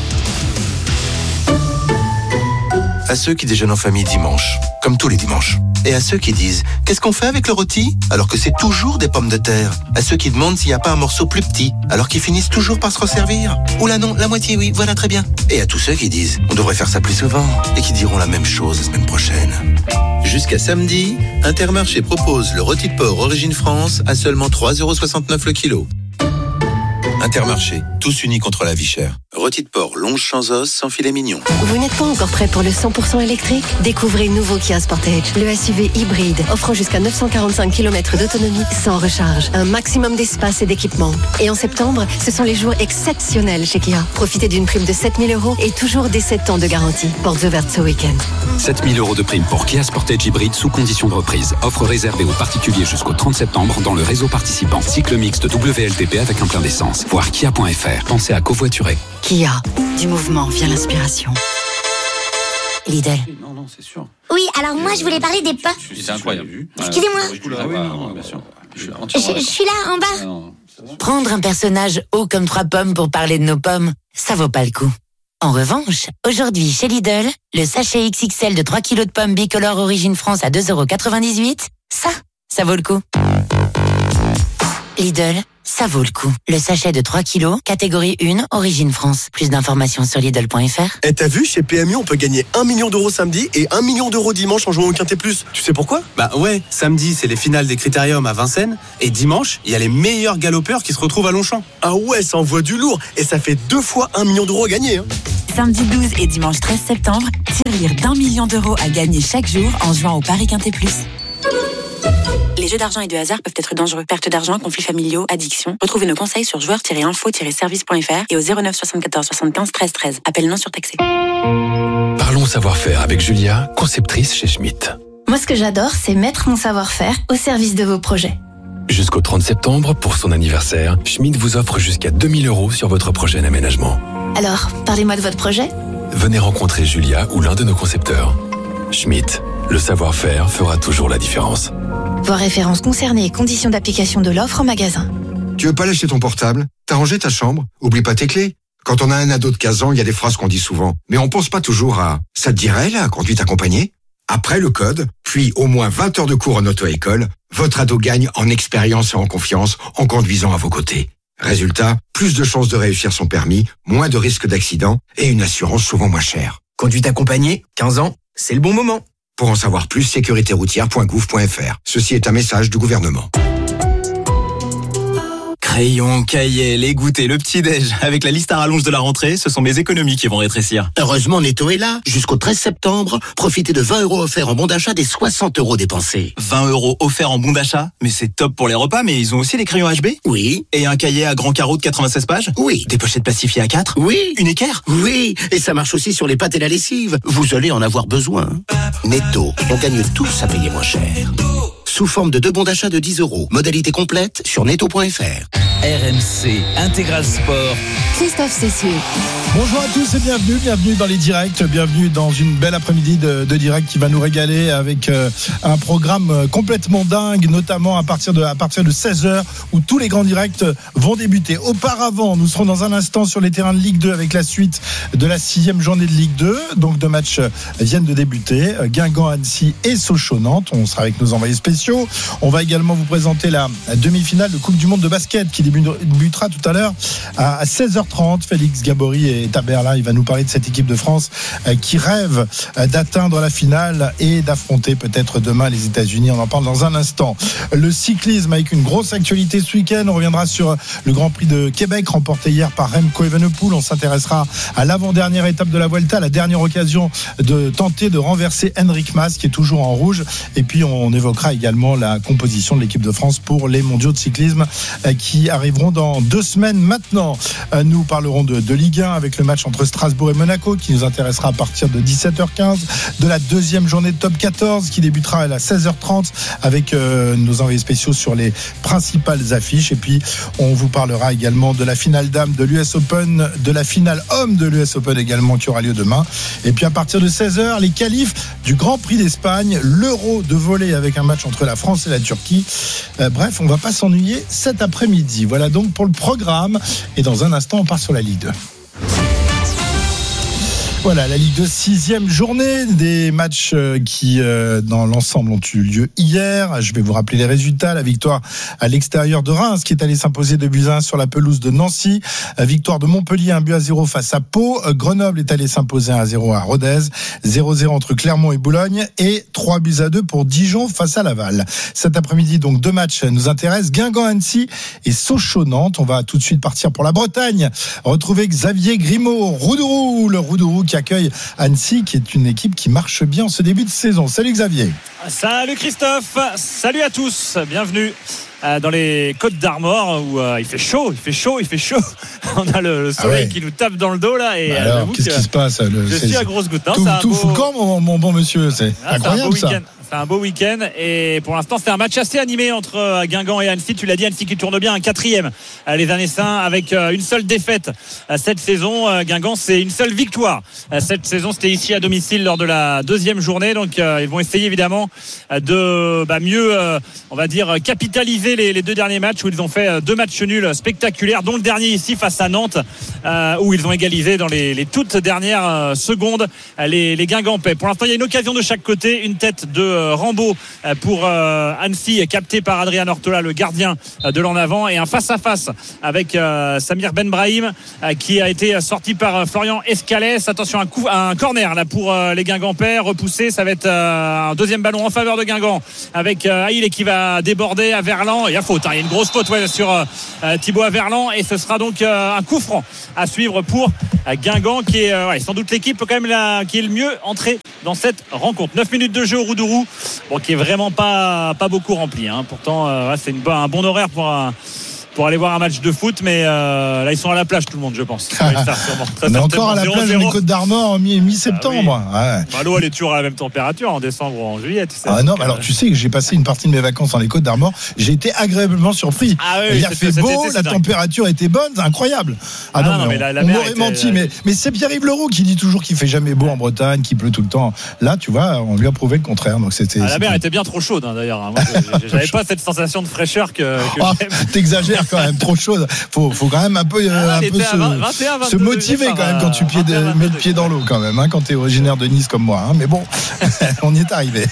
[SPEAKER 22] À ceux qui déjeunent en famille dimanche, comme tous les dimanches. Et à ceux qui disent « Qu'est-ce qu'on fait avec le rôti ?» alors que c'est toujours des pommes de terre. À ceux qui demandent s'il n'y a pas un morceau plus petit, alors qu'ils finissent toujours par se resservir. Oula non, la moitié oui, voilà très bien. Et à tous ceux qui disent « On devrait faire ça plus souvent » et qui diront la même chose la semaine prochaine. Jusqu'à samedi, Intermarché propose le rôti de porc Origine France à seulement trois euros soixante-neuf le kilo. Intermarché, tous unis contre la vie chère. Rôti de porc longe sans os, sans filet mignon.
[SPEAKER 10] Vous n'êtes pas encore prêt pour le cent pour cent électrique ? Découvrez le nouveau Kia Sportage, le S U V hybride, offrant jusqu'à neuf cent quarante-cinq kilomètres d'autonomie sans recharge. Un maximum d'espace et d'équipement. Et en septembre, ce sont les jours exceptionnels chez Kia. Profitez d'une prime de sept mille euros et toujours des sept ans de garantie. Portes ouvertes ce week-end.
[SPEAKER 23] sept mille euros de prime pour Kia Sportage hybride sous condition de reprise. Offre réservée aux particuliers jusqu'au trente septembre dans le réseau participant. Cycle mixte W L T P avec un plein d'essence. Voir kia point f r. Pensez à covoiturer.
[SPEAKER 10] Kia, du mouvement vient l'inspiration. Lidl.
[SPEAKER 23] Non, non, c'est sûr.
[SPEAKER 15] Oui, alors moi je voulais parler des pommes.
[SPEAKER 23] C'est incroyable.
[SPEAKER 15] Excusez-moi.
[SPEAKER 23] Ah oui, non, bien sûr.
[SPEAKER 15] Je, je suis là, en bas.
[SPEAKER 7] Prendre un personnage haut comme trois pommes pour parler de nos pommes, ça vaut pas le coup. En revanche, aujourd'hui chez Lidl, le sachet X X L de trois kilos de pommes bicolores Origine France à deux euros quatre-vingt-dix-huit, ça, ça vaut le coup. Lidl, ça vaut le coup. Le sachet de trois kilos, catégorie un, origine France. Plus d'informations sur Lidl point F R.
[SPEAKER 18] Et t'as vu, chez P M U, on peut gagner un million d'euros samedi et un million d'euros dimanche en jouant au Quintet Plus. Tu sais pourquoi?
[SPEAKER 20] Bah ouais, samedi, c'est les finales des Critériums à Vincennes. Et dimanche, il y a les meilleurs galopeurs qui se retrouvent à Longchamp.
[SPEAKER 18] Ah ouais, ça envoie du lourd. Et ça fait deux fois un million d'euros à gagner. Hein.
[SPEAKER 7] Samedi douze et dimanche treize septembre, tirelire d'un million d'euros à gagner chaque jour en jouant au Paris Quintet Plus. Les jeux d'argent et de hasard peuvent être dangereux. Perte d'argent, conflits familiaux, addiction. Retrouvez nos conseils sur joueurs tiret info tiret service point F R et au zéro neuf soixante-quatorze soixante-quinze treize treize. Appel non surtaxé.
[SPEAKER 23] Parlons savoir-faire avec Julia, conceptrice chez Schmitt.
[SPEAKER 6] Moi, ce que j'adore, c'est mettre mon savoir-faire au service de vos projets.
[SPEAKER 23] Jusqu'au trente septembre, pour son anniversaire, Schmitt vous offre jusqu'à deux mille euros sur votre projet d'aménagement.
[SPEAKER 6] Alors, parlez-moi de votre projet.
[SPEAKER 23] Venez rencontrer Julia ou l'un de nos concepteurs. Schmitt, le savoir-faire fera toujours la différence.
[SPEAKER 6] Voir références concernées et conditions d'application de l'offre en magasin.
[SPEAKER 9] Tu veux pas lâcher ton portable? T'as rangé ta chambre? Oublie pas tes clés. Quand on a un ado de quinze ans, il y a des phrases qu'on dit souvent. Mais on pense pas toujours à « ça te dirait, la conduite accompagnée ?» Après le code, puis au moins vingt heures de cours en auto-école, votre ado gagne en expérience et en confiance en conduisant à vos côtés. Résultat, plus de chances de réussir son permis, moins de risques d'accident et une assurance souvent moins chère.
[SPEAKER 8] Conduite accompagnée, quinze ans, c'est le bon moment.
[SPEAKER 9] Pour en savoir plus, sécurité routière point gouv point F R. Ceci est un message du gouvernement.
[SPEAKER 11] Crayon, cahier, les goûters, le petit-déj. Avec la liste à rallonge de la rentrée, ce sont mes économies qui vont rétrécir.
[SPEAKER 24] Heureusement, Netto est là. Jusqu'au treize septembre, profitez de vingt euros offerts en bon d'achat des soixante euros dépensés.
[SPEAKER 11] vingt euros offerts en bon d'achat? Mais c'est top pour les repas, mais ils ont aussi des crayons H B?
[SPEAKER 24] Oui.
[SPEAKER 11] Et un cahier à grand carreau de quatre-vingt-seize pages?
[SPEAKER 24] Oui.
[SPEAKER 11] Des pochettes plastifiées à quatre?
[SPEAKER 24] Oui.
[SPEAKER 11] Une équerre?
[SPEAKER 24] Oui. Et ça marche aussi sur les pâtes et la lessive. Vous allez en avoir besoin. Netto, on gagne tous à payer moins cher. Sous forme de deux bons d'achat de dix euros. Modalité complète sur netto point F R.
[SPEAKER 4] R M C Intégral Sport.
[SPEAKER 6] Christophe Cessieux.
[SPEAKER 25] Bonjour à tous et bienvenue, bienvenue dans les directs, bienvenue dans une belle après-midi de, de direct qui va nous régaler avec euh, un programme complètement dingue, notamment à partir de, à partir de seize heures où tous les grands directs vont débuter. Auparavant, nous serons dans un instant sur les terrains de Ligue deux avec la suite de la sixième journée de Ligue deux. Donc deux matchs viennent de débuter, Guingamp, Annecy et Sochaux-Nantes. On sera avec nos envoyés spéciaux. On va également vous présenter la, la demi-finale de Coupe du Monde de basket qui débutera tout à l'heure à seize heures trente. Félix Gabory est à Berlin. Il va nous parler de cette équipe de France qui rêve d'atteindre la finale et d'affronter peut-être demain les États-Unis. On en parle dans un instant. Le cyclisme avec une grosse actualité ce week-end. On reviendra sur le Grand Prix de Québec remporté hier par Remco Evenepoel. On s'intéressera à l'avant-dernière étape de la Vuelta, la dernière occasion de tenter de renverser Enric Mas qui est toujours en rouge. Et puis on évoquera également la composition de l'équipe de France pour les mondiaux de cyclisme qui arriveront dans deux semaines maintenant. Nous parlerons de, de Ligue un avec le match entre Strasbourg et Monaco qui nous intéressera à partir de dix-sept heures quinze, de la deuxième journée de top quatorze qui débutera à seize heures trente avec euh, nos envoyés spéciaux sur les principales affiches. Et puis on vous parlera également de la finale dame de l'U S Open, de la finale homme de l'U S Open également qui aura lieu demain. Et puis à partir de seize heures, les qualifs du Grand Prix d'Espagne, l'Euro de volley avec un match entre la France et la Turquie. Euh, bref, on va pas s'ennuyer cet après-midi. Voilà donc pour le programme. Et dans un instant, on part sur la Ligue deux. Voilà, la Ligue deux, sixième journée, des matchs qui, euh, dans l'ensemble, ont eu lieu hier. Je vais vous rappeler les résultats. La victoire à l'extérieur de Reims, qui est allé s'imposer deux buts à un sur la pelouse de Nancy. La victoire de Montpellier, un but à zéro face à Pau. Grenoble est allé s'imposer un à zéro à Rodez. zéro zéro entre Clermont et Boulogne. Et trois buts à deux pour Dijon face à Laval. Cet après-midi, donc, deux matchs nous intéressent. Guingamp-Annecy et Sochaux-Nantes. On va tout de suite partir pour la Bretagne. Retrouver Xavier Grimaud, Roudourou, le Roudourou qui accueille Annecy, qui est une équipe qui marche bien en ce début de saison. Salut Xavier.
[SPEAKER 26] Salut Christophe, salut à tous, bienvenue dans les Côtes d'Armor où euh, il fait chaud, il fait chaud, il fait chaud. On a le, le soleil ah ouais. qui nous tape dans le dos là. Et
[SPEAKER 25] bah alors, qu'est-ce que, qui se passe le,
[SPEAKER 26] Je suis à grosse goutte.
[SPEAKER 25] Tout, tout beau... fout le camp, mon, mon bon monsieur. C'est ah, incroyable
[SPEAKER 26] c'est un
[SPEAKER 25] ça.
[SPEAKER 26] C'est un beau week-end et pour l'instant c'est un match assez animé entre Guingamp et Annecy. Tu l'as dit, Annecy qui tourne bien, un quatrième. Les Annécins avec une seule défaite cette saison. Guingamp c'est une seule victoire cette saison. C'était ici à domicile lors de la deuxième journée. Donc ils vont essayer évidemment de bah, mieux, on va dire, capitaliser les, les deux derniers matchs où ils ont fait deux matchs nuls spectaculaires, dont le dernier ici face à Nantes où ils ont égalisé dans les, les toutes dernières secondes les, les Guingampais. Pour l'instant il y a une occasion de chaque côté, une tête de de Rambaud pour Annecy, capté par Adrien Ortola, le gardien de l'en avant, et un face-à-face avec Samir Benbrahim qui a été sorti par Florian Escalès. Attention, un, coup, un corner là pour les Guingampais, repoussé, ça va être un deuxième ballon en faveur de Guingamp avec Haïl qui va déborder à Verlan. Il y a faute, hein. Il y a une grosse faute ouais, sur euh, Thibaut Averlan, et ce sera donc euh, un coup franc à suivre pour euh, Guingamp qui est euh, ouais, sans doute l'équipe quand même là, qui est le mieux entrée dans cette rencontre. neuf minutes de jeu au Roudourou, bon, qui est vraiment pas, pas beaucoup rempli, hein. Pourtant euh, ouais, c'est une, un bon horaire pour un pour aller voir un match de foot, mais euh, là ils sont à la plage tout le monde, je pense. Ça va faire sûrement, très
[SPEAKER 25] on est encore à la plage des Côtes d'Armor en mi- mi-septembre.
[SPEAKER 26] Ah oui. Ouais. Bah, l'eau elle est toujours à la même température en décembre ou en juillet, tu sais.
[SPEAKER 25] Ah non, alors tu sais que j'ai passé une partie de mes vacances dans les Côtes d'Armor, j'ai été agréablement surpris. Ah oui, il a fait beau, été, la dingue. Température était bonne, c'est incroyable. Ah, ah non, non, mais, mais on, la, la on m'aurait était, menti, mais, mais c'est Pierre-Yves Leroux qui dit toujours qu'il fait jamais beau en Bretagne, qu'il pleut tout le temps. Là, tu vois, on lui a prouvé le contraire. Donc c'était.
[SPEAKER 26] Ah, la
[SPEAKER 25] c'était...
[SPEAKER 26] mer était bien trop chaude, hein, d'ailleurs. Moi, j'avais pas cette sensation de fraîcheur que. que
[SPEAKER 25] oh, t'exagères quand même, trop chaude. Faut, faut quand même un peu, ah, un peu se, vingt, vingt-et-un, se motiver quand même quand tu pied de, mets le pied dans l'eau quand même, hein, quand tu es originaire de Nice comme moi. Hein, mais bon, on y est arrivé.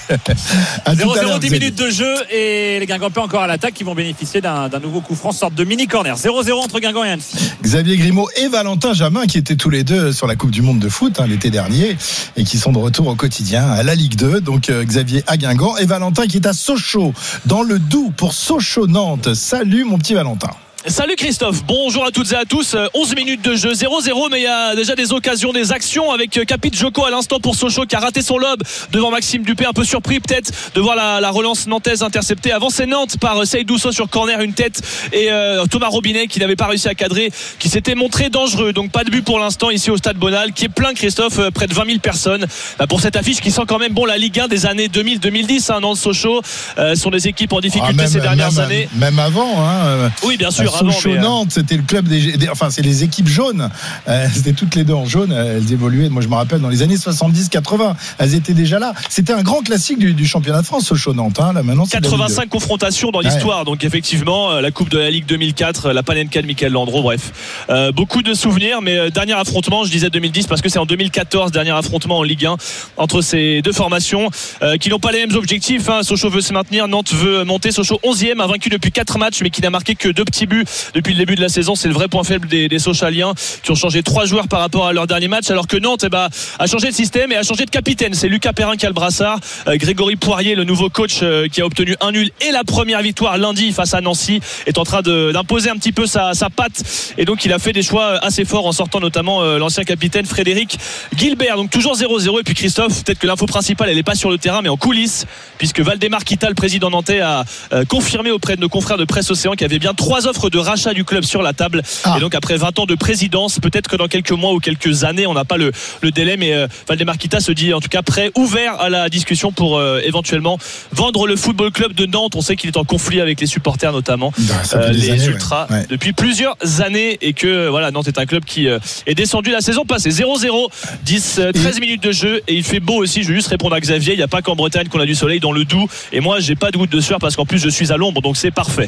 [SPEAKER 26] zéro zéro, dix minutes de jeu et les Guingampais encore à l'attaque qui vont bénéficier d'un, d'un nouveau coup franc, sorte de mini corner. zéro zéro entre Guingamp et Annecy.
[SPEAKER 25] Xavier Grimaud et Valentin Jamin qui étaient tous les deux sur la Coupe du Monde de foot hein, l'été dernier et qui sont de retour au quotidien à la Ligue deux. Donc euh, Xavier à Guingamp et Valentin qui est à Sochaux dans le Doubs pour Sochaux-Nantes. Salut mon petit Valentin.
[SPEAKER 1] Salut Christophe, bonjour à toutes et à tous. onze minutes de jeu, zéro zéro, mais il y a déjà des occasions, des actions avec Capit Joko à l'instant pour Sochaux qui a raté son lob devant Maxime Dupé, un peu surpris peut-être de voir la, la relance nantaise interceptée. Avant c'est Nantes par Seydou Sow sur corner, une tête, et euh, Thomas Robinet qui n'avait pas réussi à cadrer, qui s'était montré dangereux. Donc pas de but pour l'instant ici au Stade Bonal qui est plein, Christophe, près de vingt mille personnes pour cette affiche qui sent quand même bon la Ligue un des années deux mille deux mille dix. hein, Nantes-Sochaux euh, sont des équipes en difficulté ah, même, ces dernières
[SPEAKER 25] même,
[SPEAKER 1] années.
[SPEAKER 25] Même avant. Hein,
[SPEAKER 1] oui bien sûr.
[SPEAKER 25] Sochaux-Nantes, euh... c'était le club des, des enfin c'est les équipes jaunes. Euh, c'était toutes les deux en jaune. Elles évoluaient. Moi je me rappelle dans les années soixante-dix quatre-vingts, elles étaient déjà là. C'était un grand classique du, du championnat de France, Sochaux-Nantes. Hein. Là maintenant, c'est
[SPEAKER 1] quatre-vingt-cinq confrontations dans l'histoire. Ouais. Donc effectivement, la Coupe de la Ligue deux mille quatre, la Panenka de Michael Landreau. Bref, euh, beaucoup de souvenirs. Mais euh, dernier affrontement, je disais deux mille dix parce que c'est en deux mille quatorze, dernier affrontement en Ligue un entre ces deux formations euh, qui n'ont pas les mêmes objectifs. Hein. Sochaux veut se maintenir, Nantes veut monter. Sochaux onzième, a vaincu depuis quatre matchs, mais qui n'a marqué que deux petits buts depuis le début de la saison. C'est le vrai point faible des, des Sochaliens qui ont changé trois joueurs par rapport à leur dernier match, alors que Nantes eh ben, a changé de système et a changé de capitaine. C'est Lucas Perrin qui a le brassard. Euh, Grégory Poirier, le nouveau coach euh, qui a obtenu un nul et la première victoire lundi face à Nancy, est en train de, d'imposer un petit peu sa, sa patte, et donc il a fait des choix assez forts en sortant notamment euh, l'ancien capitaine Frédéric Gilbert. Donc toujours zéro zéro. Et puis Christophe, peut-être que l'info principale elle n'est pas sur le terrain mais en coulisses, puisque Valdemar Kita, le président nantais, a euh, confirmé auprès de nos confrères de Presse Océan qu'il y avait bien trois offres de rachat du club sur la table. Ah. Et donc après vingt ans de présidence, peut-être que dans quelques mois ou quelques années, on n'a pas le, le délai, mais euh, Valdemar Kita se dit en tout cas prêt, ouvert à la discussion pour euh, éventuellement vendre le football club de Nantes. On sait qu'il est en conflit avec les supporters notamment, euh, les années, ultras ouais. Ouais. depuis plusieurs années, et que voilà, Nantes est un club qui euh, est descendu la saison passée. zéro zéro, dix, treize minutes de jeu, et il fait beau aussi. Je veux juste répondre à Xavier, il n'y a pas qu'en Bretagne qu'on a du soleil, dans le Doubs, et moi j'ai pas de goutte de sueur parce qu'en plus je suis à l'ombre, donc c'est parfait.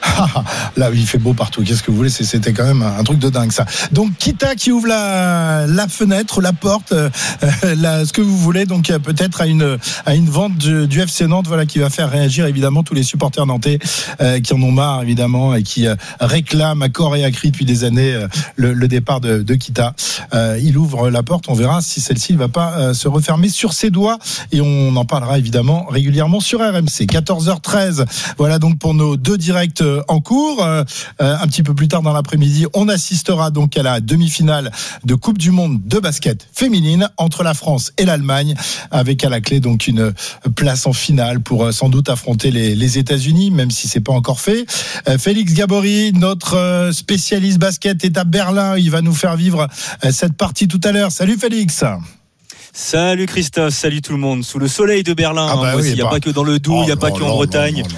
[SPEAKER 25] Là, il fait beau partout. Qu'est-ce que vous voulez? C'était quand même un truc de dingue, ça. Donc, Kita qui ouvre la, la fenêtre, la porte, euh, la, ce que vous voulez. Donc, peut-être à une, à une vente du, du F C Nantes, voilà, qui va faire réagir évidemment tous les supporters nantais euh, qui en ont marre évidemment et qui euh, réclament à corps et à cri depuis des années euh, le, le départ de, de Kita. Euh, il ouvre la porte. On verra si celle-ci ne va pas euh, se refermer sur ses doigts, et on en parlera évidemment régulièrement sur R M C. quatorze heures treize. Voilà donc pour nos deux directs en cours. Euh, un petit peu plus tard dans l'après-midi, on assistera donc à la demi-finale de Coupe du Monde de basket féminine entre la France et l'Allemagne, avec à la clé donc une place en finale pour euh, sans doute affronter les, les États-Unis, même si c'est pas encore fait. Euh, Félix Gabory, notre euh, spécialiste basket, est à Berlin. Il va nous faire vivre euh, cette partie tout à l'heure. Salut Félix.
[SPEAKER 3] Salut Christophe, salut tout le monde. Sous le soleil de Berlin, ah bah hein, oui, il n'y a pas que dans le Doubs, il oh, n'y a pas que en Bretagne. Non, non, non, non.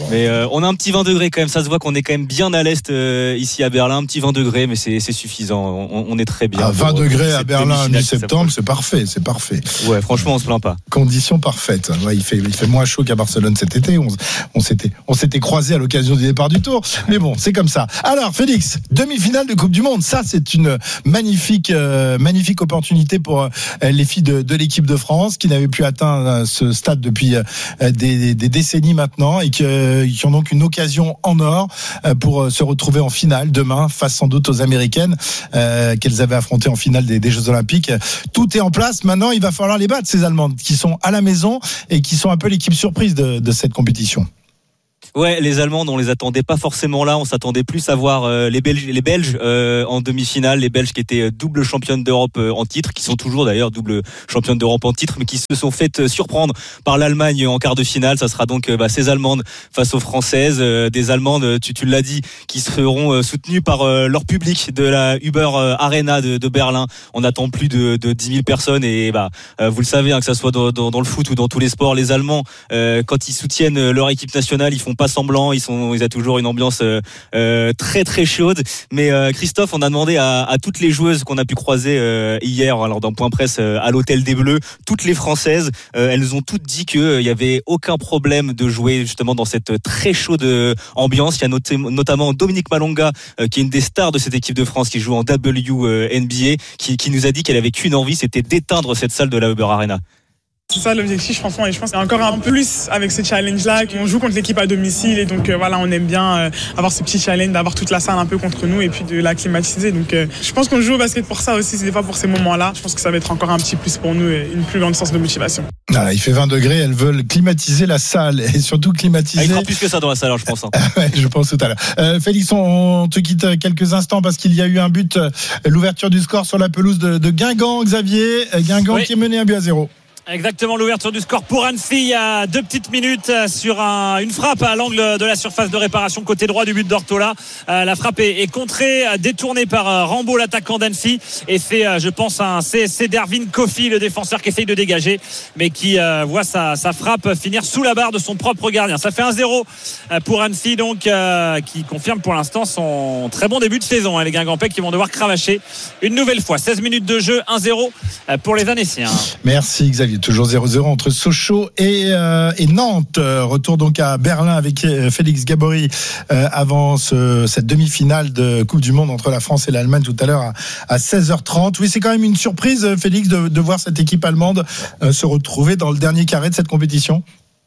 [SPEAKER 3] Mais euh, on a un petit vingt degrés quand même. Ça se voit qu'on est quand même bien à l'est euh, ici à Berlin. Un petit vingt degrés, mais c'est, c'est suffisant. On, on est très bien.
[SPEAKER 25] À vingt degrés à Berlin mi-septembre, c'est parfait, c'est parfait.
[SPEAKER 3] Ouais, franchement, on se plaint pas.
[SPEAKER 25] Conditions parfaites. Ouais, il fait, il fait moins chaud qu'à Barcelone cet été. On, on s'était, on s'était croisés à l'occasion du départ du Tour. Mais bon, c'est comme ça. Alors, Félix, demi-finale de Coupe du Monde. Ça, c'est une magnifique, euh, magnifique opportunité pour euh, les filles de, de l'équipe de France qui n'avaient plus atteint euh, ce stade depuis euh, des, des décennies maintenant et qui, euh, qui ont donc une occasion en or euh, pour euh, se retrouver en finale demain face sans doute aux Américaines euh, qu'elles avaient affrontées en finale des, des Jeux Olympiques. Tout est en place. Maintenant, il va falloir les battre, ces Allemandes qui sont à la maison et qui sont un peu l'équipe surprise de, de cette compétition.
[SPEAKER 3] Ouais, les Allemandes, on les attendait pas forcément là. On s'attendait plus à voir euh, les Belges, les Belges euh, en demi-finale, les Belges qui étaient double championnes d'Europe euh, en titre, qui sont toujours d'ailleurs double championnes d'Europe en titre, mais qui se sont faites surprendre par l'Allemagne en quart de finale. Ça sera donc euh, bah, ces Allemandes face aux Françaises, euh, des Allemandes, tu, tu l'as dit, qui seront euh, soutenues par euh, leur public de la Uber euh, Arena de, de Berlin. On attend plus de, de dix mille personnes et bah euh, vous le savez, hein, que ça soit dans, dans, dans le foot ou dans tous les sports, les Allemands, euh, quand ils soutiennent leur équipe nationale, ils font pas semblant, ils sont, ils ont toujours une ambiance euh, euh, très très chaude. Mais euh, Christophe, on a demandé à, à toutes les joueuses qu'on a pu croiser euh, hier, alors dans Point Presse euh, à l'Hôtel des Bleus, toutes les Françaises, euh, elles nous ont toutes dit qu'il euh, y avait aucun problème de jouer justement dans cette très chaude ambiance. Il y a noté, notamment Dominique Malonga, euh, qui est une des stars de cette équipe de France, qui joue en W N B A, qui, qui nous a dit qu'elle avait qu'une envie, c'était d'éteindre cette salle de la Uber Arena.
[SPEAKER 12] C'est ça l'objectif, franchement, et je pense qu'il y a encore un peu plus avec ce challenge-là, qu'on joue contre l'équipe à domicile, et donc euh, voilà, on aime bien euh, avoir ce petit challenge, d'avoir toute la salle un peu contre nous, et puis de la climatiser. Donc euh, je pense qu'on joue au basket pour ça aussi, c'est des fois pour ces moments-là. Je pense que ça va être encore un petit plus pour nous, et une plus grande source de motivation.
[SPEAKER 25] Ah, il fait vingt degrés, elles veulent climatiser la salle, et surtout climatiser...
[SPEAKER 3] Il fera plus que ça dans la salle, je pense. Hein.
[SPEAKER 25] Ouais, je pense tout à l'heure. Euh, Félix, on te quitte quelques instants, parce qu'il y a eu un but, l'ouverture du score sur la pelouse de, de Guingamp, Xavier. Guingamp oui. qui est mené un but à zéro.
[SPEAKER 26] Exactement, l'ouverture du score pour Annecy il y a deux petites minutes sur un, une frappe à l'angle de la surface de réparation côté droit du but d'Ortola. Euh, la frappe est, est contrée, détournée par euh, Rambaud, l'attaquant d'Annecy, et c'est euh, je pense un C S C d'Erwin Kofi, le défenseur qui essaye de dégager mais qui euh, voit sa, sa frappe finir sous la barre de son propre gardien. Ça fait un zéro pour Annecy, donc euh, qui confirme pour l'instant son très bon début de saison, hein, les Guingampais qui vont devoir cravacher une nouvelle fois. Seize minutes de jeu, un zéro pour les Annéciens.
[SPEAKER 25] Merci Xavier. Toujours zéro zéro entre Sochaux et, euh, et Nantes. Retour donc à Berlin avec Félix Gabory euh, avant ce, cette demi-finale de Coupe du Monde entre la France et l'Allemagne tout à l'heure à, à seize heures trente. Oui, c'est quand même une surprise, Félix, de, de voir cette équipe allemande euh, se retrouver dans le dernier carré de cette compétition.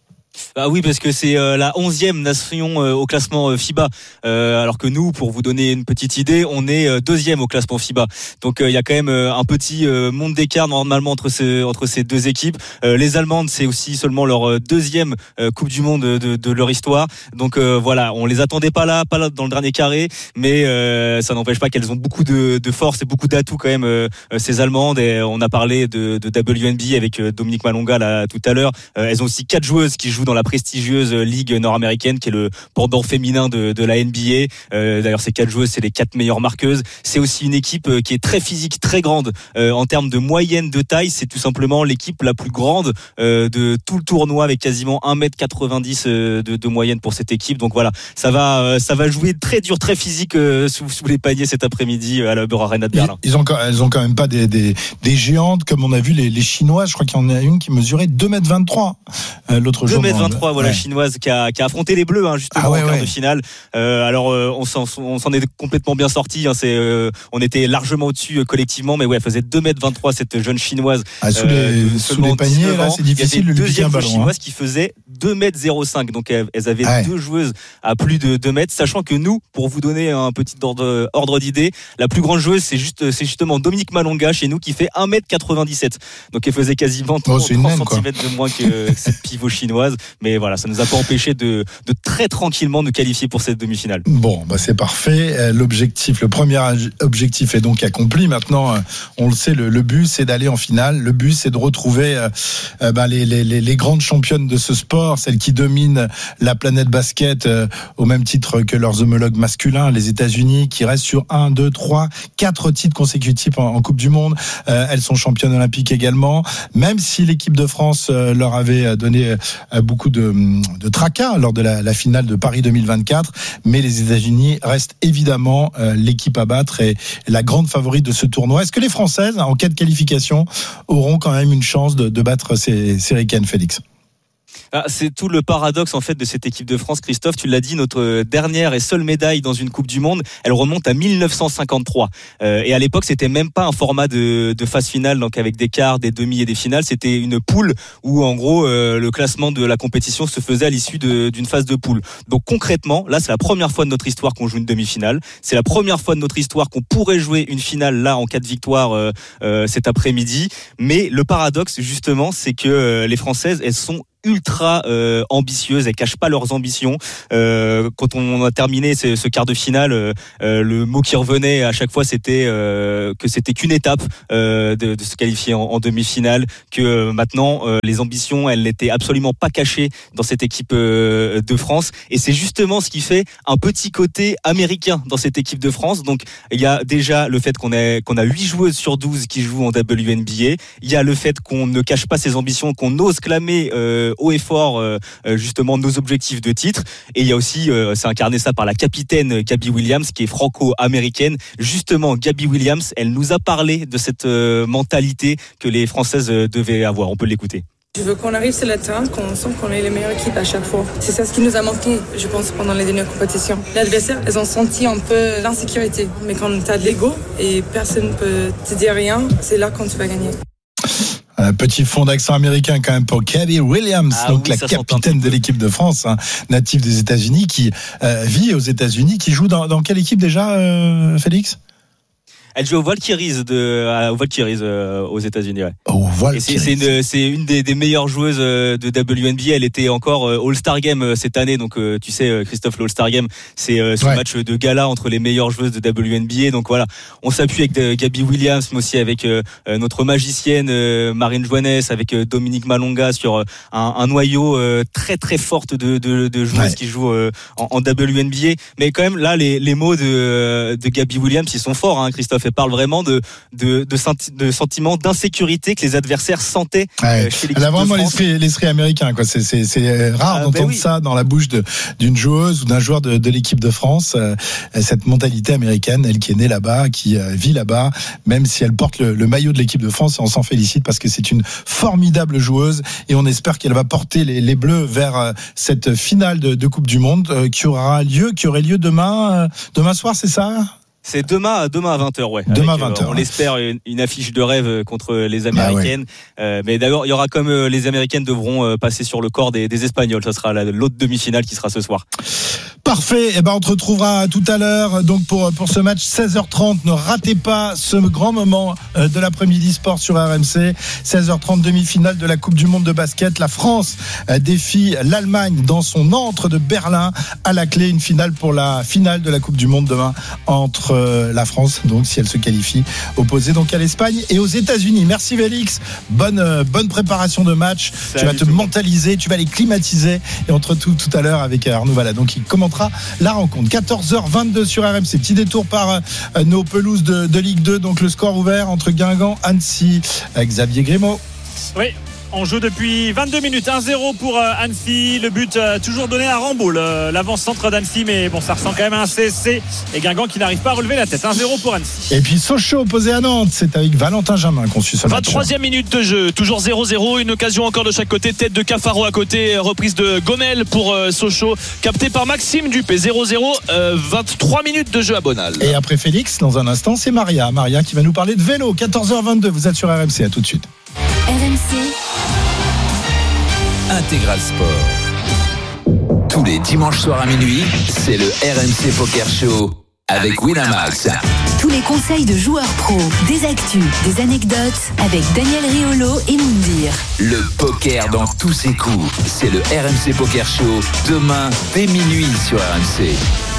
[SPEAKER 3] Ah oui, parce que c'est euh, la onzième nation euh, au classement euh, FIBA, euh, alors que nous, pour vous donner une petite idée, on est euh, deuxième au classement FIBA. Donc il euh, y a quand même euh, un petit euh, monde d'écart normalement entre ces, entre ces deux équipes. Euh, les Allemandes, c'est aussi seulement leur euh, deuxième euh, Coupe du Monde de, de, de leur histoire. Donc euh, voilà, on les attendait pas là, pas là dans le dernier carré, mais euh, ça n'empêche pas qu'elles ont beaucoup de, de force et beaucoup d'atouts quand même, euh, ces Allemandes. Et on a parlé de, de W N B A avec euh, Dominique Malonga là tout à l'heure. Euh, elles ont aussi quatre joueuses qui jouent dans la prestigieuse ligue nord-américaine qui est le pendant féminin de, de la N B A. Euh, d'ailleurs, ces quatre joueuses, c'est les quatre meilleures marqueuses. C'est aussi une équipe qui est très physique, très grande euh, en termes de moyenne de taille. C'est tout simplement l'équipe la plus grande euh, de tout le tournoi avec quasiment un mètre quatre-vingt-dix euh, de, de moyenne pour cette équipe. Donc voilà, ça va, euh, ça va jouer très dur, très physique euh, sous, sous les paniers cet après-midi à la Uber Arena de Berlin.
[SPEAKER 25] Ils ont, elles ont quand même pas des, des, des géantes comme on a vu les, les Chinoises. Je crois qu'il y en a une qui mesurait deux mètres vingt-trois euh, l'autre jour.
[SPEAKER 3] deux mètres vingt-trois, voilà, ouais. Chinoise qui a, qui a affronté les Bleus hein, justement ah ouais, en quart ouais. de finale. Euh, alors euh, on, s'en, on s'en est complètement bien sorti. Hein, c'est, euh, on était largement au-dessus euh, collectivement, mais ouais, elle faisait deux mètres vingt-trois cette jeune Chinoise.
[SPEAKER 25] Ah, sous, euh, les, sous les paniers, là, c'est difficile de lui piquer un ballon.
[SPEAKER 3] Deuxième Chinoise hein. qui faisait deux mètres zéro cinq. Donc elles, elles avaient ouais. deux joueuses à plus de deux mètres, sachant que nous, pour vous donner un petit ordre, ordre d'idée, la plus grande joueuse, c'est juste, c'est justement Dominique Malonga chez nous qui fait un mètre quatre-vingt-dix-sept. Donc elle faisait quasiment oh, trente centimètres de moins que cette pivot chinoise. Mais voilà, ça nous a pas empêché de, de très tranquillement nous qualifier pour cette demi-finale.
[SPEAKER 25] Bon, bah c'est parfait. L'objectif, le premier objectif est donc accompli. Maintenant, on le sait, le, le but c'est d'aller en finale. Le but c'est de retrouver euh, bah, les, les, les grandes championnes de ce sport, celles qui dominent la planète basket euh, au même titre que leurs homologues masculins, les États-Unis, qui restent sur un, deux, trois, quatre titres consécutifs en, en Coupe du Monde. Euh, elles sont championnes olympiques également. Même si l'équipe de France euh, leur avait donné euh, beaucoup beaucoup de, de tracas lors de la, la finale de Paris deux mille vingt-quatre, mais les États-Unis restent évidemment euh, l'équipe à battre et la grande favorite de ce tournoi. Est-ce que les Françaises, en cas de qualification, auront quand même une chance de, de battre ces, ces Ricaines, Félix ?
[SPEAKER 3] Ah, c'est tout le paradoxe en fait de cette équipe de France, Christophe. Tu l'as dit, notre dernière et seule médaille dans une Coupe du Monde, elle remonte à dix-neuf cent cinquante-trois. Euh, et à l'époque, c'était même pas un format de, de phase finale, donc avec des quarts, des demi et des finales. C'était une poule où en gros euh, le classement de la compétition se faisait à l'issue de, d'une phase de poule. Donc concrètement, là, c'est la première fois de notre histoire qu'on joue une demi-finale. C'est la première fois de notre histoire qu'on pourrait jouer une finale là en cas de victoire euh, euh, cet après-midi. Mais le paradoxe justement, c'est que euh, les Françaises, elles sont ultra euh, ambitieuses, elles cachent pas leurs ambitions. Euh, quand on a terminé ce, ce quart de finale, euh, le mot qui revenait à chaque fois, c'était euh, que c'était qu'une étape euh, de, de se qualifier en, en demi-finale, que euh, maintenant euh, les ambitions, elles n'étaient absolument pas cachées dans cette équipe euh, de France. Et c'est justement ce qui fait un petit côté américain dans cette équipe de France. Donc il y a déjà le fait qu'on a qu'on a huit joueuses sur douze qui jouent en W N B A. Il y a le fait qu'on ne cache pas ses ambitions, qu'on ose clamer euh, haut et fort euh, justement nos objectifs de titre. Et il y a aussi, euh, c'est incarné ça par la capitaine Gabby Williams qui est franco-américaine. Justement, Gabby Williams, elle nous a parlé de cette euh, mentalité que les Françaises euh, devaient avoir. On peut l'écouter.
[SPEAKER 2] Je veux qu'on arrive sur le terrain, qu'on sent qu'on est les meilleures équipes à chaque fois. C'est ça ce qui nous a manqué, je pense, pendant les dernières compétitions. L'adversaire, elles ont senti un peu l'insécurité. Mais quand tu as de l'ego et personne ne peut te dire rien, c'est là quand tu vas gagner.
[SPEAKER 25] Un petit fond d'accent américain quand même pour Gabby Williams, ah donc oui, la capitaine de l'équipe de France, hein, native des États-Unis, qui euh, vit aux États-Unis, qui joue dans, dans quelle équipe déjà, euh, Félix ?
[SPEAKER 3] Elle joue aux Valkyries de, aux Valkyries euh, aux États-Unis. Ouais.
[SPEAKER 25] Oh, Valkyries.
[SPEAKER 3] Et c'est, c'est une, c'est une des, des meilleures joueuses de W N B A. Elle était encore All-Star Game cette année. Donc, tu sais, Christophe, l'All-Star Game, c'est ce ouais. match de gala entre les meilleures joueuses de W N B A. Donc voilà, on s'appuie avec Gabby Williams, mais aussi avec euh, notre magicienne euh, Marine Joannès, avec euh, Dominique Malonga sur euh, un, un noyau euh, très très forte de, de, de joueuses ouais. qui jouent euh, en, en W N B A. Mais quand même, là, les, les mots de, de Gabby Williams, ils sont forts, hein, Christophe. Elle parle vraiment de, de, de, senti, de sentiments d'insécurité que les adversaires sentaient ouais. euh, chez l'équipe.
[SPEAKER 25] Elle a vraiment
[SPEAKER 3] de France.
[SPEAKER 25] l'esprit, l'esprit américain, quoi. C'est, c'est, c'est rare ah, d'entendre ben oui. ça dans la bouche de, d'une joueuse ou d'un joueur de, de l'équipe de France. Euh, cette mentalité américaine, elle qui est née là-bas, qui euh, vit là-bas, même si elle porte le, le maillot de l'équipe de France, on s'en félicite parce que c'est une formidable joueuse et on espère qu'elle va porter les, les Bleus vers euh, cette finale de, de Coupe du Monde euh, qui aura lieu, qui aurait lieu demain, euh, demain soir, c'est ça ?
[SPEAKER 3] C'est demain, demain à vingt heures, ouais.
[SPEAKER 25] Demain
[SPEAKER 3] avec,
[SPEAKER 25] à vingt heures.
[SPEAKER 3] Euh, on l'espère une, une affiche de rêve contre les Américaines. Ah ouais. euh, mais d'abord, il y aura comme euh, les Américaines devront euh, passer sur le corps des, des Espagnols. Ça sera la, l'autre demi-finale qui sera ce soir.
[SPEAKER 25] Parfait. Eh ben, on te retrouvera tout à l'heure. Donc, pour, pour ce match, seize heures trente. Ne ratez pas ce grand moment de l'après-midi sport sur R M C. seize heures trente, demi-finale de la Coupe du Monde de basket. La France défie l'Allemagne dans son antre de Berlin. À la clé, une finale pour la finale de la Coupe du Monde demain entre la France, donc, si elle se qualifie, opposée donc à l'Espagne et aux États-Unis. Merci, Félix. Bonne, bonne préparation de match. Salut, tu vas te mentaliser, tu vas les climatiser. Et on te retrouve tout à l'heure avec Arnaud Valadon qui commentera la rencontre. quatorze heures vingt-deux sur R M C. Petit détour par euh, nos pelouses de, de Ligue deux. Donc le score ouvert entre Guingamp, Annecy. Avec Xavier Grimaud.
[SPEAKER 26] Oui. On joue depuis vingt-deux minutes, un zéro pour Annecy. Le but euh, toujours donné à Rambaud, l'avant-centre d'Annecy, mais bon, ça ressemble quand même à un C S C. Et Guingamp qui n'arrive pas à relever la tête. un zéro pour Annecy.
[SPEAKER 25] Et puis Sochaux opposé à Nantes, c'est avec Valentin Jamin qu'on suit ce match.
[SPEAKER 1] vingt-troisième minute de jeu, toujours zéro zéro. Une occasion encore de chaque côté. Tête de Cafaro à côté, reprise de Gomel pour euh, Sochaux, capté par Maxime Dupé. zéro zéro, euh, vingt-trois minutes de jeu à Bonal.
[SPEAKER 25] Et après Félix, dans un instant, c'est Maria. Maria qui va nous parler de vélo. quatorze heures vingt-deux, vous êtes sur R M C. À tout de suite.
[SPEAKER 5] R M C.
[SPEAKER 4] Intégral Sport. Tous les dimanches soirs à minuit, c'est le R M C Poker Show avec Winamax.
[SPEAKER 5] Tous les conseils de joueurs pros, des actus, des anecdotes avec Daniel Riolo et Moundir.
[SPEAKER 4] Le poker dans tous ses coups, c'est le R M C Poker Show demain dès minuit sur R M C.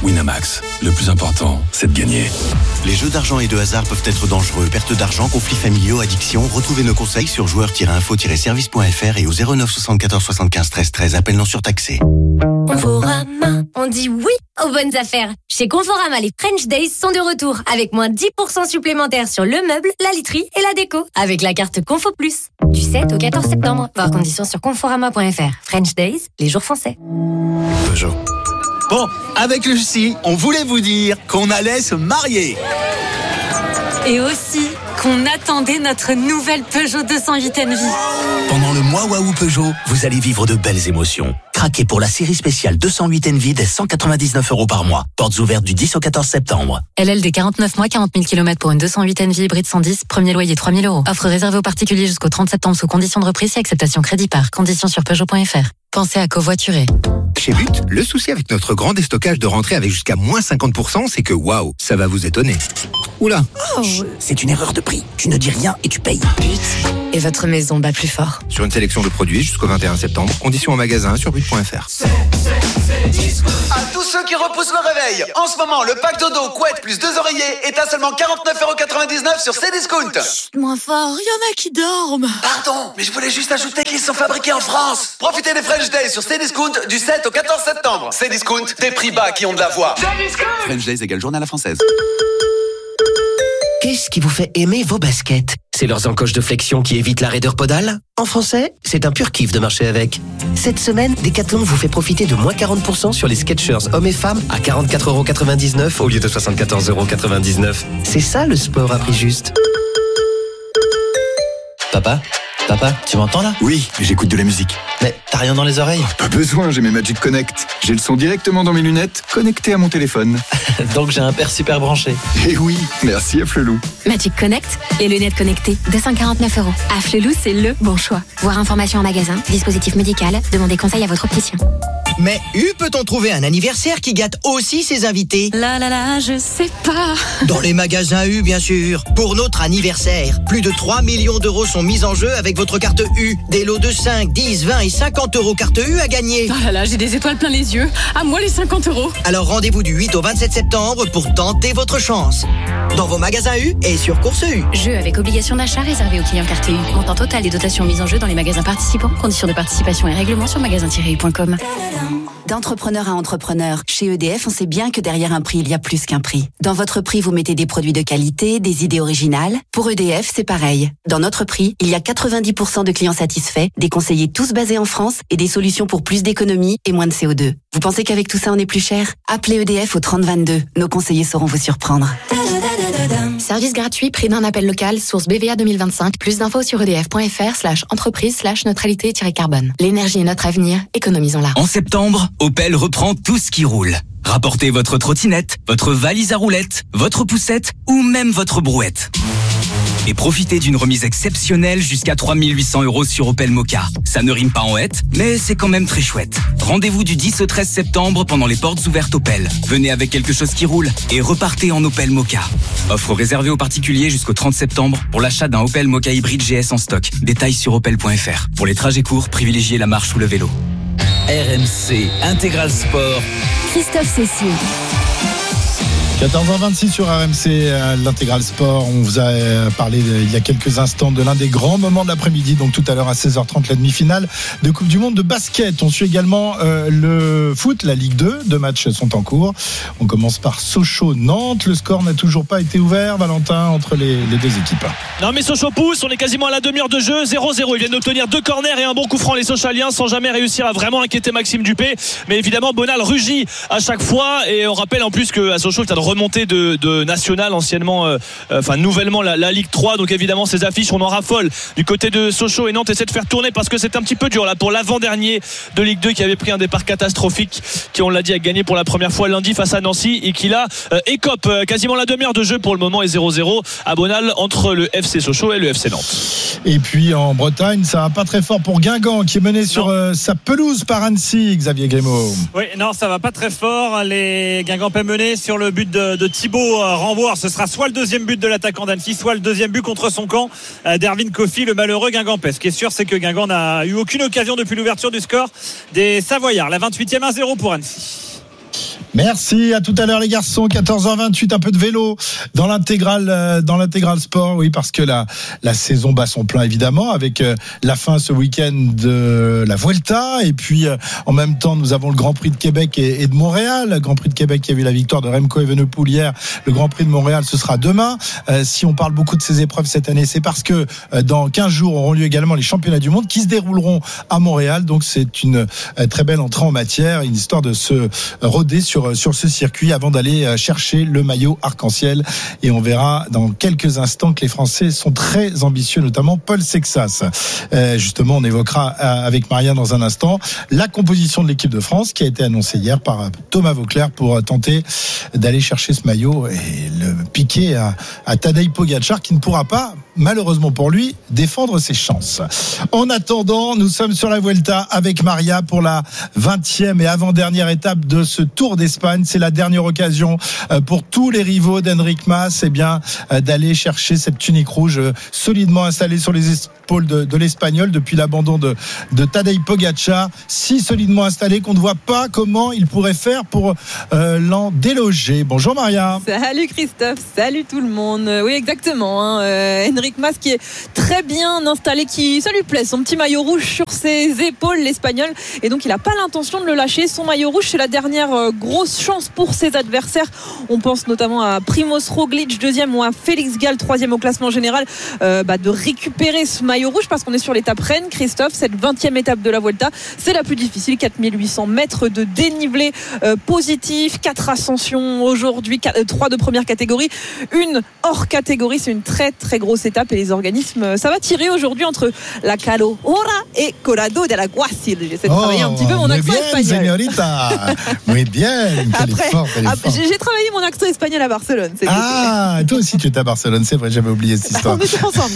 [SPEAKER 13] Winamax, le plus important, c'est de gagner.
[SPEAKER 24] Les jeux d'argent et de hasard peuvent être dangereux. Perte d'argent, conflits familiaux, addiction. Retrouvez nos conseils sur joueurs tiret info tiret service point f r et au zéro neuf soixante-quatorze soixante-quinze treize treize. Appel non surtaxé.
[SPEAKER 15] Conforama, on dit oui aux bonnes affaires. Chez Conforama, les French Days sont de retour avec moins dix pour cent supplémentaires sur le meuble, la literie et la déco avec la carte Confo Plus. Du sept au quatorze septembre. Voir conditions sur conforama point f r. French Days, les jours français.
[SPEAKER 24] Peugeot.
[SPEAKER 14] Bon, avec Lucie, on voulait vous dire qu'on allait se marier.
[SPEAKER 16] Et aussi qu'on attendait notre nouvelle Peugeot deux cent huit Envie.
[SPEAKER 14] Pendant le mois Waouh Peugeot, vous allez vivre de belles émotions. Craquez pour la série spéciale deux cent huit Envie dès cent quatre-vingt-dix-neuf euros par mois. Portes ouvertes du dix au quatorze septembre.
[SPEAKER 16] L L D quarante-neuf mois, quarante mille kilomètres pour une deux cent huit Envie hybride cent dix, premier loyer trois mille euros. Offre réservée aux particuliers jusqu'au trente septembre sous conditions de reprise et acceptation crédit par. Conditions sur Peugeot point f r. Pensez à covoiturer.
[SPEAKER 17] Chez But, le souci avec notre grand déstockage de rentrée avec jusqu'à moins cinquante pour cent, c'est que waouh, ça va vous étonner. Oula.
[SPEAKER 14] Oh, c'est une erreur de prix. Tu ne dis rien et tu payes.
[SPEAKER 16] But. Et votre maison bat plus fort.
[SPEAKER 17] Sur une sélection de produits jusqu'au vingt et un septembre. Conditions en magasin sur but point f r.
[SPEAKER 19] À tous ceux qui repoussent le réveil, en ce moment, le pack dodo, couette plus deux oreillers est à seulement quarante-neuf euros quatre-vingt-dix-neuf sur Cdiscount.
[SPEAKER 16] Chut, moins fort, il y en a qui dorment.
[SPEAKER 19] Pardon, mais je voulais juste ajouter qu'ils sont fabriqués en France. Profitez des French Days sur Cdiscount du sept au quatorze septembre. Cdiscount, des prix bas qui ont de la voix.
[SPEAKER 14] French Days égale journée à la française.
[SPEAKER 21] Qu'est-ce qui vous fait aimer vos baskets ? C'est leurs encoches de flexion qui évitent la raideur podale ? En français, c'est un pur kiff de marcher avec. Cette semaine, Decathlon vous fait profiter de moins quarante pour cent sur les Skechers hommes et femmes à quarante-quatre euros quatre-vingt-dix-neuf au lieu de soixante-quatorze euros quatre-vingt-dix-neuf. C'est ça le sport à prix juste.
[SPEAKER 27] Papa ? Papa, tu m'entends là ?
[SPEAKER 14] Oui, j'écoute de la musique.
[SPEAKER 27] Mais t'as rien dans les oreilles ?
[SPEAKER 14] Pas besoin, j'ai mes Magic Connect. J'ai le son directement dans mes lunettes, connecté à mon téléphone.
[SPEAKER 27] Donc j'ai un père super branché.
[SPEAKER 14] Eh oui, merci à Flelou.
[SPEAKER 16] Magic Connect, les lunettes connectées, deux cent quarante-neuf euros. À Flelou, c'est le bon choix. Voir information en magasin, dispositif médical, demandez conseil à votre opticien.
[SPEAKER 21] Mais U peut-on trouver un anniversaire qui gâte aussi ses invités ?
[SPEAKER 16] Là là là, je sais pas.
[SPEAKER 21] Dans les magasins U, bien sûr. Pour notre anniversaire, plus de trois millions d'euros sont mis en jeu avec votre carte U. Des lots de cinq, dix, vingt et cinquante euros carte U à gagner.
[SPEAKER 16] Oh là là, j'ai des étoiles plein les yeux. À moi les cinquante euros.
[SPEAKER 21] Alors rendez-vous du huit au vingt-sept septembre pour tenter votre chance. Dans vos magasins U et sur Course U.
[SPEAKER 16] Jeu avec obligation d'achat réservé aux clients carte U. Montant total des dotations mises en jeu dans les magasins participants. Conditions de participation et règlements sur magasin tiret u point com.
[SPEAKER 7] D'entrepreneur à entrepreneur, chez E D F, on sait bien que derrière un prix, il y a plus qu'un prix. Dans votre prix, vous mettez des produits de qualité, des idées originales. Pour E D F, c'est pareil. Dans notre prix, il y a quatre-vingt-dix pour cent de clients satisfaits, des conseillers tous basés en France et des solutions pour plus d'économie et moins de C O deux. Vous pensez qu'avec tout ça, on est plus cher ? Appelez E D F au trente vingt-deux. Nos conseillers sauront vous surprendre.
[SPEAKER 16] Service gratuit, prix d'un appel local, source B V A deux mille vingt-cinq. Plus d'infos sur edf.fr slash entreprise slash neutralité-carbone. L'énergie est notre avenir, économisons-la.
[SPEAKER 28] En septembre, Opel reprend tout ce qui roule. Rapportez votre trottinette, votre valise à roulettes, votre poussette ou même votre brouette. Et profitez d'une remise exceptionnelle jusqu'à trois mille huit cents euros sur Opel Mokka. Ça ne rime pas en hête, mais c'est quand même très chouette. Rendez-vous du dix au treize septembre pendant les portes ouvertes Opel. Venez avec quelque chose qui roule et repartez en Opel Mokka. Offre réservée aux particuliers jusqu'au trente septembre pour l'achat d'un Opel Mokka hybride G S en stock. Détails sur opel point f r. Pour les trajets courts, privilégiez la marche ou le vélo.
[SPEAKER 4] R M C Intégral Sport.
[SPEAKER 16] Christophe Cessieux.
[SPEAKER 25] quatorze heures vingt-six sur R M C, l'Intégral Sport. On vous a parlé il y a quelques instants de l'un des grands moments de l'après-midi, donc tout à l'heure à seize heures trente, la demi-finale de Coupe du Monde de basket. On suit également euh, le foot, la Ligue deux. Deux matchs sont en cours. On commence par Sochaux-Nantes. Le score n'a toujours pas été ouvert, Valentin, entre les, les deux équipes.
[SPEAKER 1] Non, mais Sochaux pousse. On est quasiment à la demi-heure de jeu. zéro zéro. Ils viennent d'obtenir deux corners et un bon coup franc, les Sochaliens, sans jamais réussir à vraiment inquiéter Maxime Dupé. Mais évidemment, Bonal rugit à chaque fois. Et on rappelle en plus qu'à Sochaux, il y a de remontée de, de National, anciennement, euh, enfin nouvellement la, la Ligue trois. Donc évidemment, ces affiches, on en raffole du côté de Sochaux. Et Nantes essaie de faire tourner parce que c'est un petit peu dur là pour l'avant-dernier de Ligue deux qui avait pris un départ catastrophique, qui, on l'a dit, a gagné pour la première fois lundi face à Nancy et qui là euh, écope euh, quasiment la demi-heure de jeu pour le moment et zéro zéro à Bonal entre le F C Sochaux et le F C Nantes.
[SPEAKER 25] Et puis en Bretagne, ça va pas très fort pour Guingamp qui est mené sur euh, sa pelouse par Annecy, Xavier Grimaud.
[SPEAKER 26] Oui, non, ça va pas très fort. Les Guingampais menés sur le but de, de Thibaut Ramboire. Ce sera soit le deuxième but de l'attaquant d'Annecy, soit le deuxième but contre son camp d'Erwin Kofi, le malheureux Guingampais. Ce qui est sûr, c'est que Guingamp n'a eu aucune occasion depuis l'ouverture du score des Savoyards. La vingt-huitième, un zéro pour Annecy.
[SPEAKER 25] Merci, à tout à l'heure les garçons. quatorze heures vingt-huit, un peu de vélo dans l'intégral, euh, dans l'intégral sport, oui, parce que la, la saison bat son plein évidemment avec euh, la fin ce week-end de la Vuelta et puis euh, en même temps nous avons le Grand Prix de Québec et, et de Montréal. Le Grand Prix de Québec qui a vu la victoire de Remco Evenepoel hier, le Grand Prix de Montréal ce sera demain. Euh, si on parle beaucoup de ces épreuves cette année, c'est parce que euh, dans quinze jours auront lieu également les championnats du monde qui se dérouleront à Montréal, donc c'est une euh, très belle entrée en matière, une histoire de se roder sur sur ce circuit avant d'aller chercher le maillot arc-en-ciel. Et on verra dans quelques instants que les Français sont très ambitieux, notamment Paul Sexas. Euh, justement, on évoquera avec Maria dans un instant la composition de l'équipe de France qui a été annoncée hier par Thomas Vauclair pour tenter d'aller chercher ce maillot et le piquer à, à Tadej Pogačar qui ne pourra pas, malheureusement pour lui, défendre ses chances. En attendant, nous sommes sur la Vuelta avec Maria pour la vingtième et avant-dernière étape de ce Tour d'Espagne. C'est la dernière occasion pour tous les rivaux d'Enric Mas eh bien, d'aller chercher cette tunique rouge solidement installée sur les épaules de, de l'Espagnol depuis l'abandon de, de Tadej Pogačar, si solidement installé qu'on ne voit pas comment il pourrait faire pour euh, l'en déloger. Bonjour Maria.
[SPEAKER 8] Salut Christophe, salut tout le monde. Oui exactement, hein. euh, Enric Mas qui est très bien installé, qui ça lui plaît, son petit maillot rouge sur ses épaules, l'Espagnol, et donc il n'a pas l'intention de le lâcher. Son maillot rouge, c'est la dernière euh, grosse chance pour ses adversaires. On pense notamment à Primoz Roglic deuxième ou à Félix Gall troisième au classement général, euh, bah, de récupérer ce maillot rouge parce qu'on est sur l'étape Rennes. Christophe, cette vingtième étape de la Vuelta, c'est la plus difficile, quatre mille huit cents mètres de dénivelé euh, positif, quatre ascensions aujourd'hui, trois de première catégorie, une hors catégorie. C'est une très très grosse étape et les organismes, ça va tirer aujourd'hui entre la Calahorra et Collado de la Guasil. J'essaie de oh, travailler un petit peu mon accent bien, espagnol.
[SPEAKER 25] Señorita. Muy bien.
[SPEAKER 8] Après, fort, après j'ai travaillé mon accent espagnol à Barcelone. C'est
[SPEAKER 25] ah, toi aussi tu étais à Barcelone, c'est vrai, j'avais oublié cette histoire.
[SPEAKER 8] On était ensemble,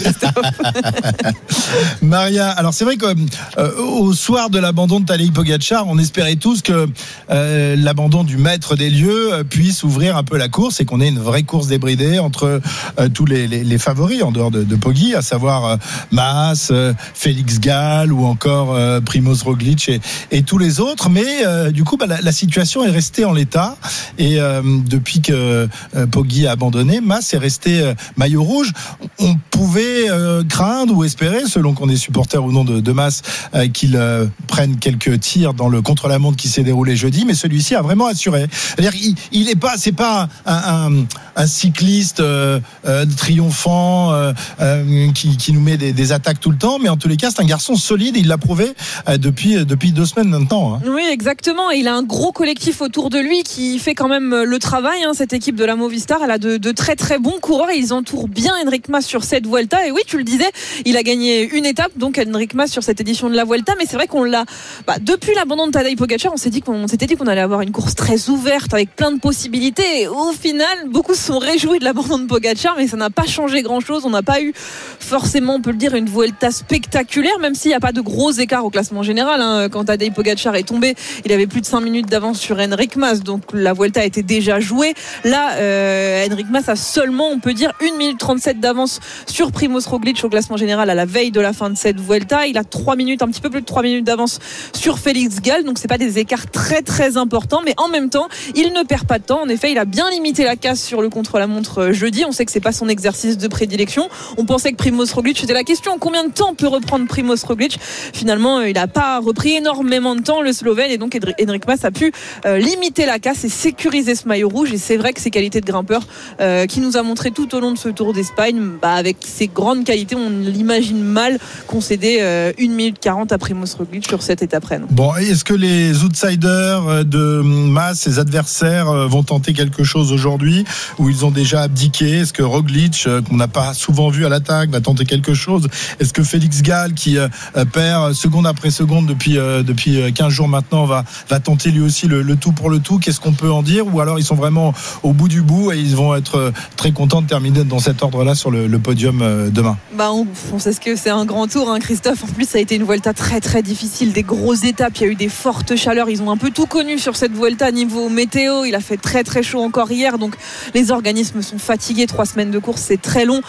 [SPEAKER 25] Maria, alors c'est vrai qu'au euh, soir de l'abandon de Tadej Pogačar, on espérait tous que euh, l'abandon du maître des lieux euh, puisse ouvrir un peu la course et qu'on ait une vraie course débridée entre euh, tous les, les, les favoris en dehors de, de Poggi, à savoir euh, Mas, euh, Félix Gall ou encore euh, Primoz Roglic et, et tous les autres. Mais euh, du coup, bah, la, la situation est restée en l'état et euh, depuis que euh, Poggi a abandonné, Mas est resté euh, maillot rouge. On pouvait euh, craindre ou espérer, selon qu'on est supporter ou non de, de Mas, euh, qu'il euh, prenne quelques tirs dans le contre-la-montre qui s'est déroulé jeudi, mais celui-ci a vraiment assuré. C'est-à-dire, il, il est pas, c'est pas un, un, un cycliste euh, euh, triomphant euh, euh, qui, qui nous met des, des attaques tout le temps, mais en tous les cas, c'est un garçon solide. Et il l'a prouvé euh, depuis depuis deux semaines maintenant. Hein.
[SPEAKER 8] Oui, exactement. Et il a un gros collectif autour de lui qui fait quand même le travail. Hein. Cette équipe de la Movistar, elle a de, de très très bons coureurs et ils entourent bien Enric Mas sur cette Vuelta. Et oui, tu le disais, il a gagné une étape, donc Enric Mas sur cette édition de la Vuelta. Mais c'est vrai qu'on l'a, bah, depuis l'abandon de Tadej Pogačar, on s'est dit qu'on s'était dit qu'on allait avoir une course très ouverte avec plein de possibilités. Et au final, beaucoup se sont réjouis de l'abandon de Pogačar, mais ça n'a pas changé grand-chose. On n'a pas eu forcément, on peut le dire, une Vuelta spectaculaire, même s'il n'y a pas de gros écarts au classement général. Hein. Quand Tadej Pogačar est tombé, il avait plus de cinq minutes d'avance sur Enric Mas, donc la Vuelta était déjà jouée. Là, euh, Enric Mas a seulement, on peut dire, une minute trente-sept d'avance sur Primoz Roglic au classement général à la veille de la fin de cette Vuelta. Il a trois minutes, un petit peu plus de trois minutes d'avance sur Félix Gall, donc c'est pas des écarts très très importants, mais en même temps, il ne perd pas de temps. En effet, il a bien limité la casse sur le contre-la-montre jeudi. On sait que c'est pas son exercice de prédilection. On pensait que Primoz Roglic, c'était la question, combien de temps peut reprendre Primoz Roglic? Finalement, il n'a pas repris énormément de temps, le Slovène, et donc Enric Mas a pu euh, limiter la casse et sécuriser ce maillot rouge. Et c'est vrai que ses qualités de grimpeur euh, qui nous a montré tout au long de ce Tour d'Espagne, bah, avec ses grandes qualités, on l'imagine mal concéder euh, une minute quarante à Primoz Roglic sur cette étape Rennes.
[SPEAKER 25] Bon, est-ce que les outsiders de Mas, ses adversaires, vont tenter quelque chose aujourd'hui ou ils ont déjà abdiqué? Est-ce que Roglic, qu'on n'a pas souvent vu à l'attaque, va tenter quelque chose? Est-ce que Félix Gall, qui euh, perd seconde après seconde depuis, euh, depuis quinze jours maintenant, va, va tenter lui aussi le, le tout pour le tout? Qu'est-ce qu'on peut en dire? Ou alors ils sont vraiment au bout du bout et ils vont être très contents de terminer dans cet ordre-là sur le, le podium euh, demain?
[SPEAKER 8] Bah on, on sait ce que c'est un grand tour, hein, Christophe. En plus, ça a été une Vuelta très très difficile, des grosses étapes, il y a eu des fortes chaleurs, ils ont un peu tout connu sur cette Vuelta niveau météo. Il a fait très très chaud encore hier, donc les organismes sont fatigués. Trois semaines de course, c'est très long.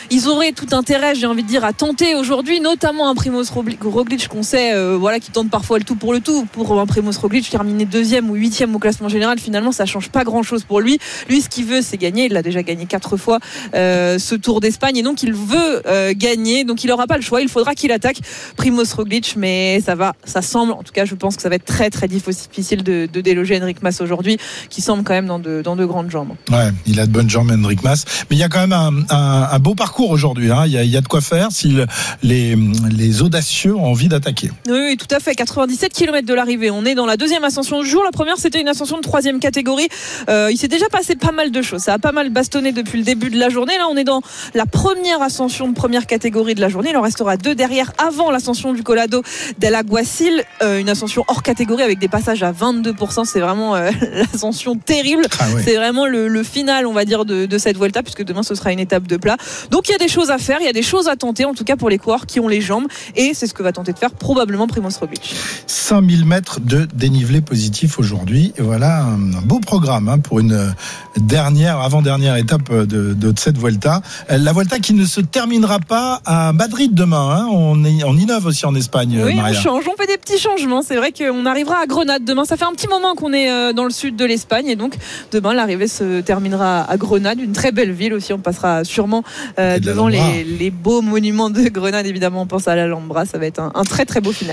[SPEAKER 8] ils auraient tout intérêt, j'ai envie de dire, à tenter aujourd'hui, notamment un Primoz Roglic qu'on sait, euh, voilà, qui tente parfois le tout pour le tout. Pour un Primoz Roglic, terminer deuxième ou huitième au classement général, finalement, ça change pas grand-chose pour lui. Lui, ce qu'il veut, c'est gagner. Il l'a déjà gagné quatre fois euh, ce Tour d'Espagne, et donc il veut euh, gagner. Donc il n'aura pas le choix. Il faudra qu'il attaque Primoz Roglic, mais ça va, ça semble, en tout cas, je pense que ça va être très très difficile de, de déloger Enric Mas aujourd'hui, qui semble quand même dans de, dans de grandes jambes.
[SPEAKER 25] Ouais, il a de bonnes jambes, Enric Mas. Mais il y a quand même un, un, un beau parcours aujourd'hui. Hein. Il, y a, il y a de quoi faire si le, les, les audacieux ont envie d'attaquer.
[SPEAKER 8] Oui, oui, tout à fait. quatre-vingt-dix-sept kilomètres de l'arrivée. On est dans la deuxième ascension du jour. La première, c'était une ascension de troisième catégorie. Euh, il s'est déjà passé pas mal de choses. Ça a pas mal bastonné depuis le début de la journée. Là, on est dans la première ascension de première catégorie de la journée. Il en restera deux derrière avant l'ascension du Collado del Aguacil. Euh, une ascension hors catégorie avec des passages à vingt-deux pour cent. C'est vraiment euh, l'ascension terrible. Ah oui. C'est vraiment le, le final, on va dire, de, de cette Vuelta, puisque demain, ce sera une étape de plat. Donc, il y a des choses à faire. Il y a des choses à tenter, en tout cas pour les coureurs qui ont les jambes. Et c'est ce que va tenter de faire probablement Primoz Roglic.
[SPEAKER 25] cinq mille mètres de dénivelé positif aujourd'hui. Et voilà un beau programme hein, pour une dernière, avant-dernière étape de, de cette Vuelta. La Vuelta qui ne se terminera pas à Madrid demain. Hein. On, est, on innove aussi en Espagne.
[SPEAKER 8] Oui,
[SPEAKER 25] Maria.
[SPEAKER 8] on change. On fait des petits changements. C'est vrai qu'on arrivera à Grenade demain. Ça fait un petit moment qu'on est dans le sud de l'Espagne. Et donc, demain, l'arrivée se terminera à Grenade. Une très belle ville aussi. On passera sûrement euh, devant les, les beaux monuments de Grenade. Évidemment, on pense à l'Alhambra. Ça va être un, un très, très beau final.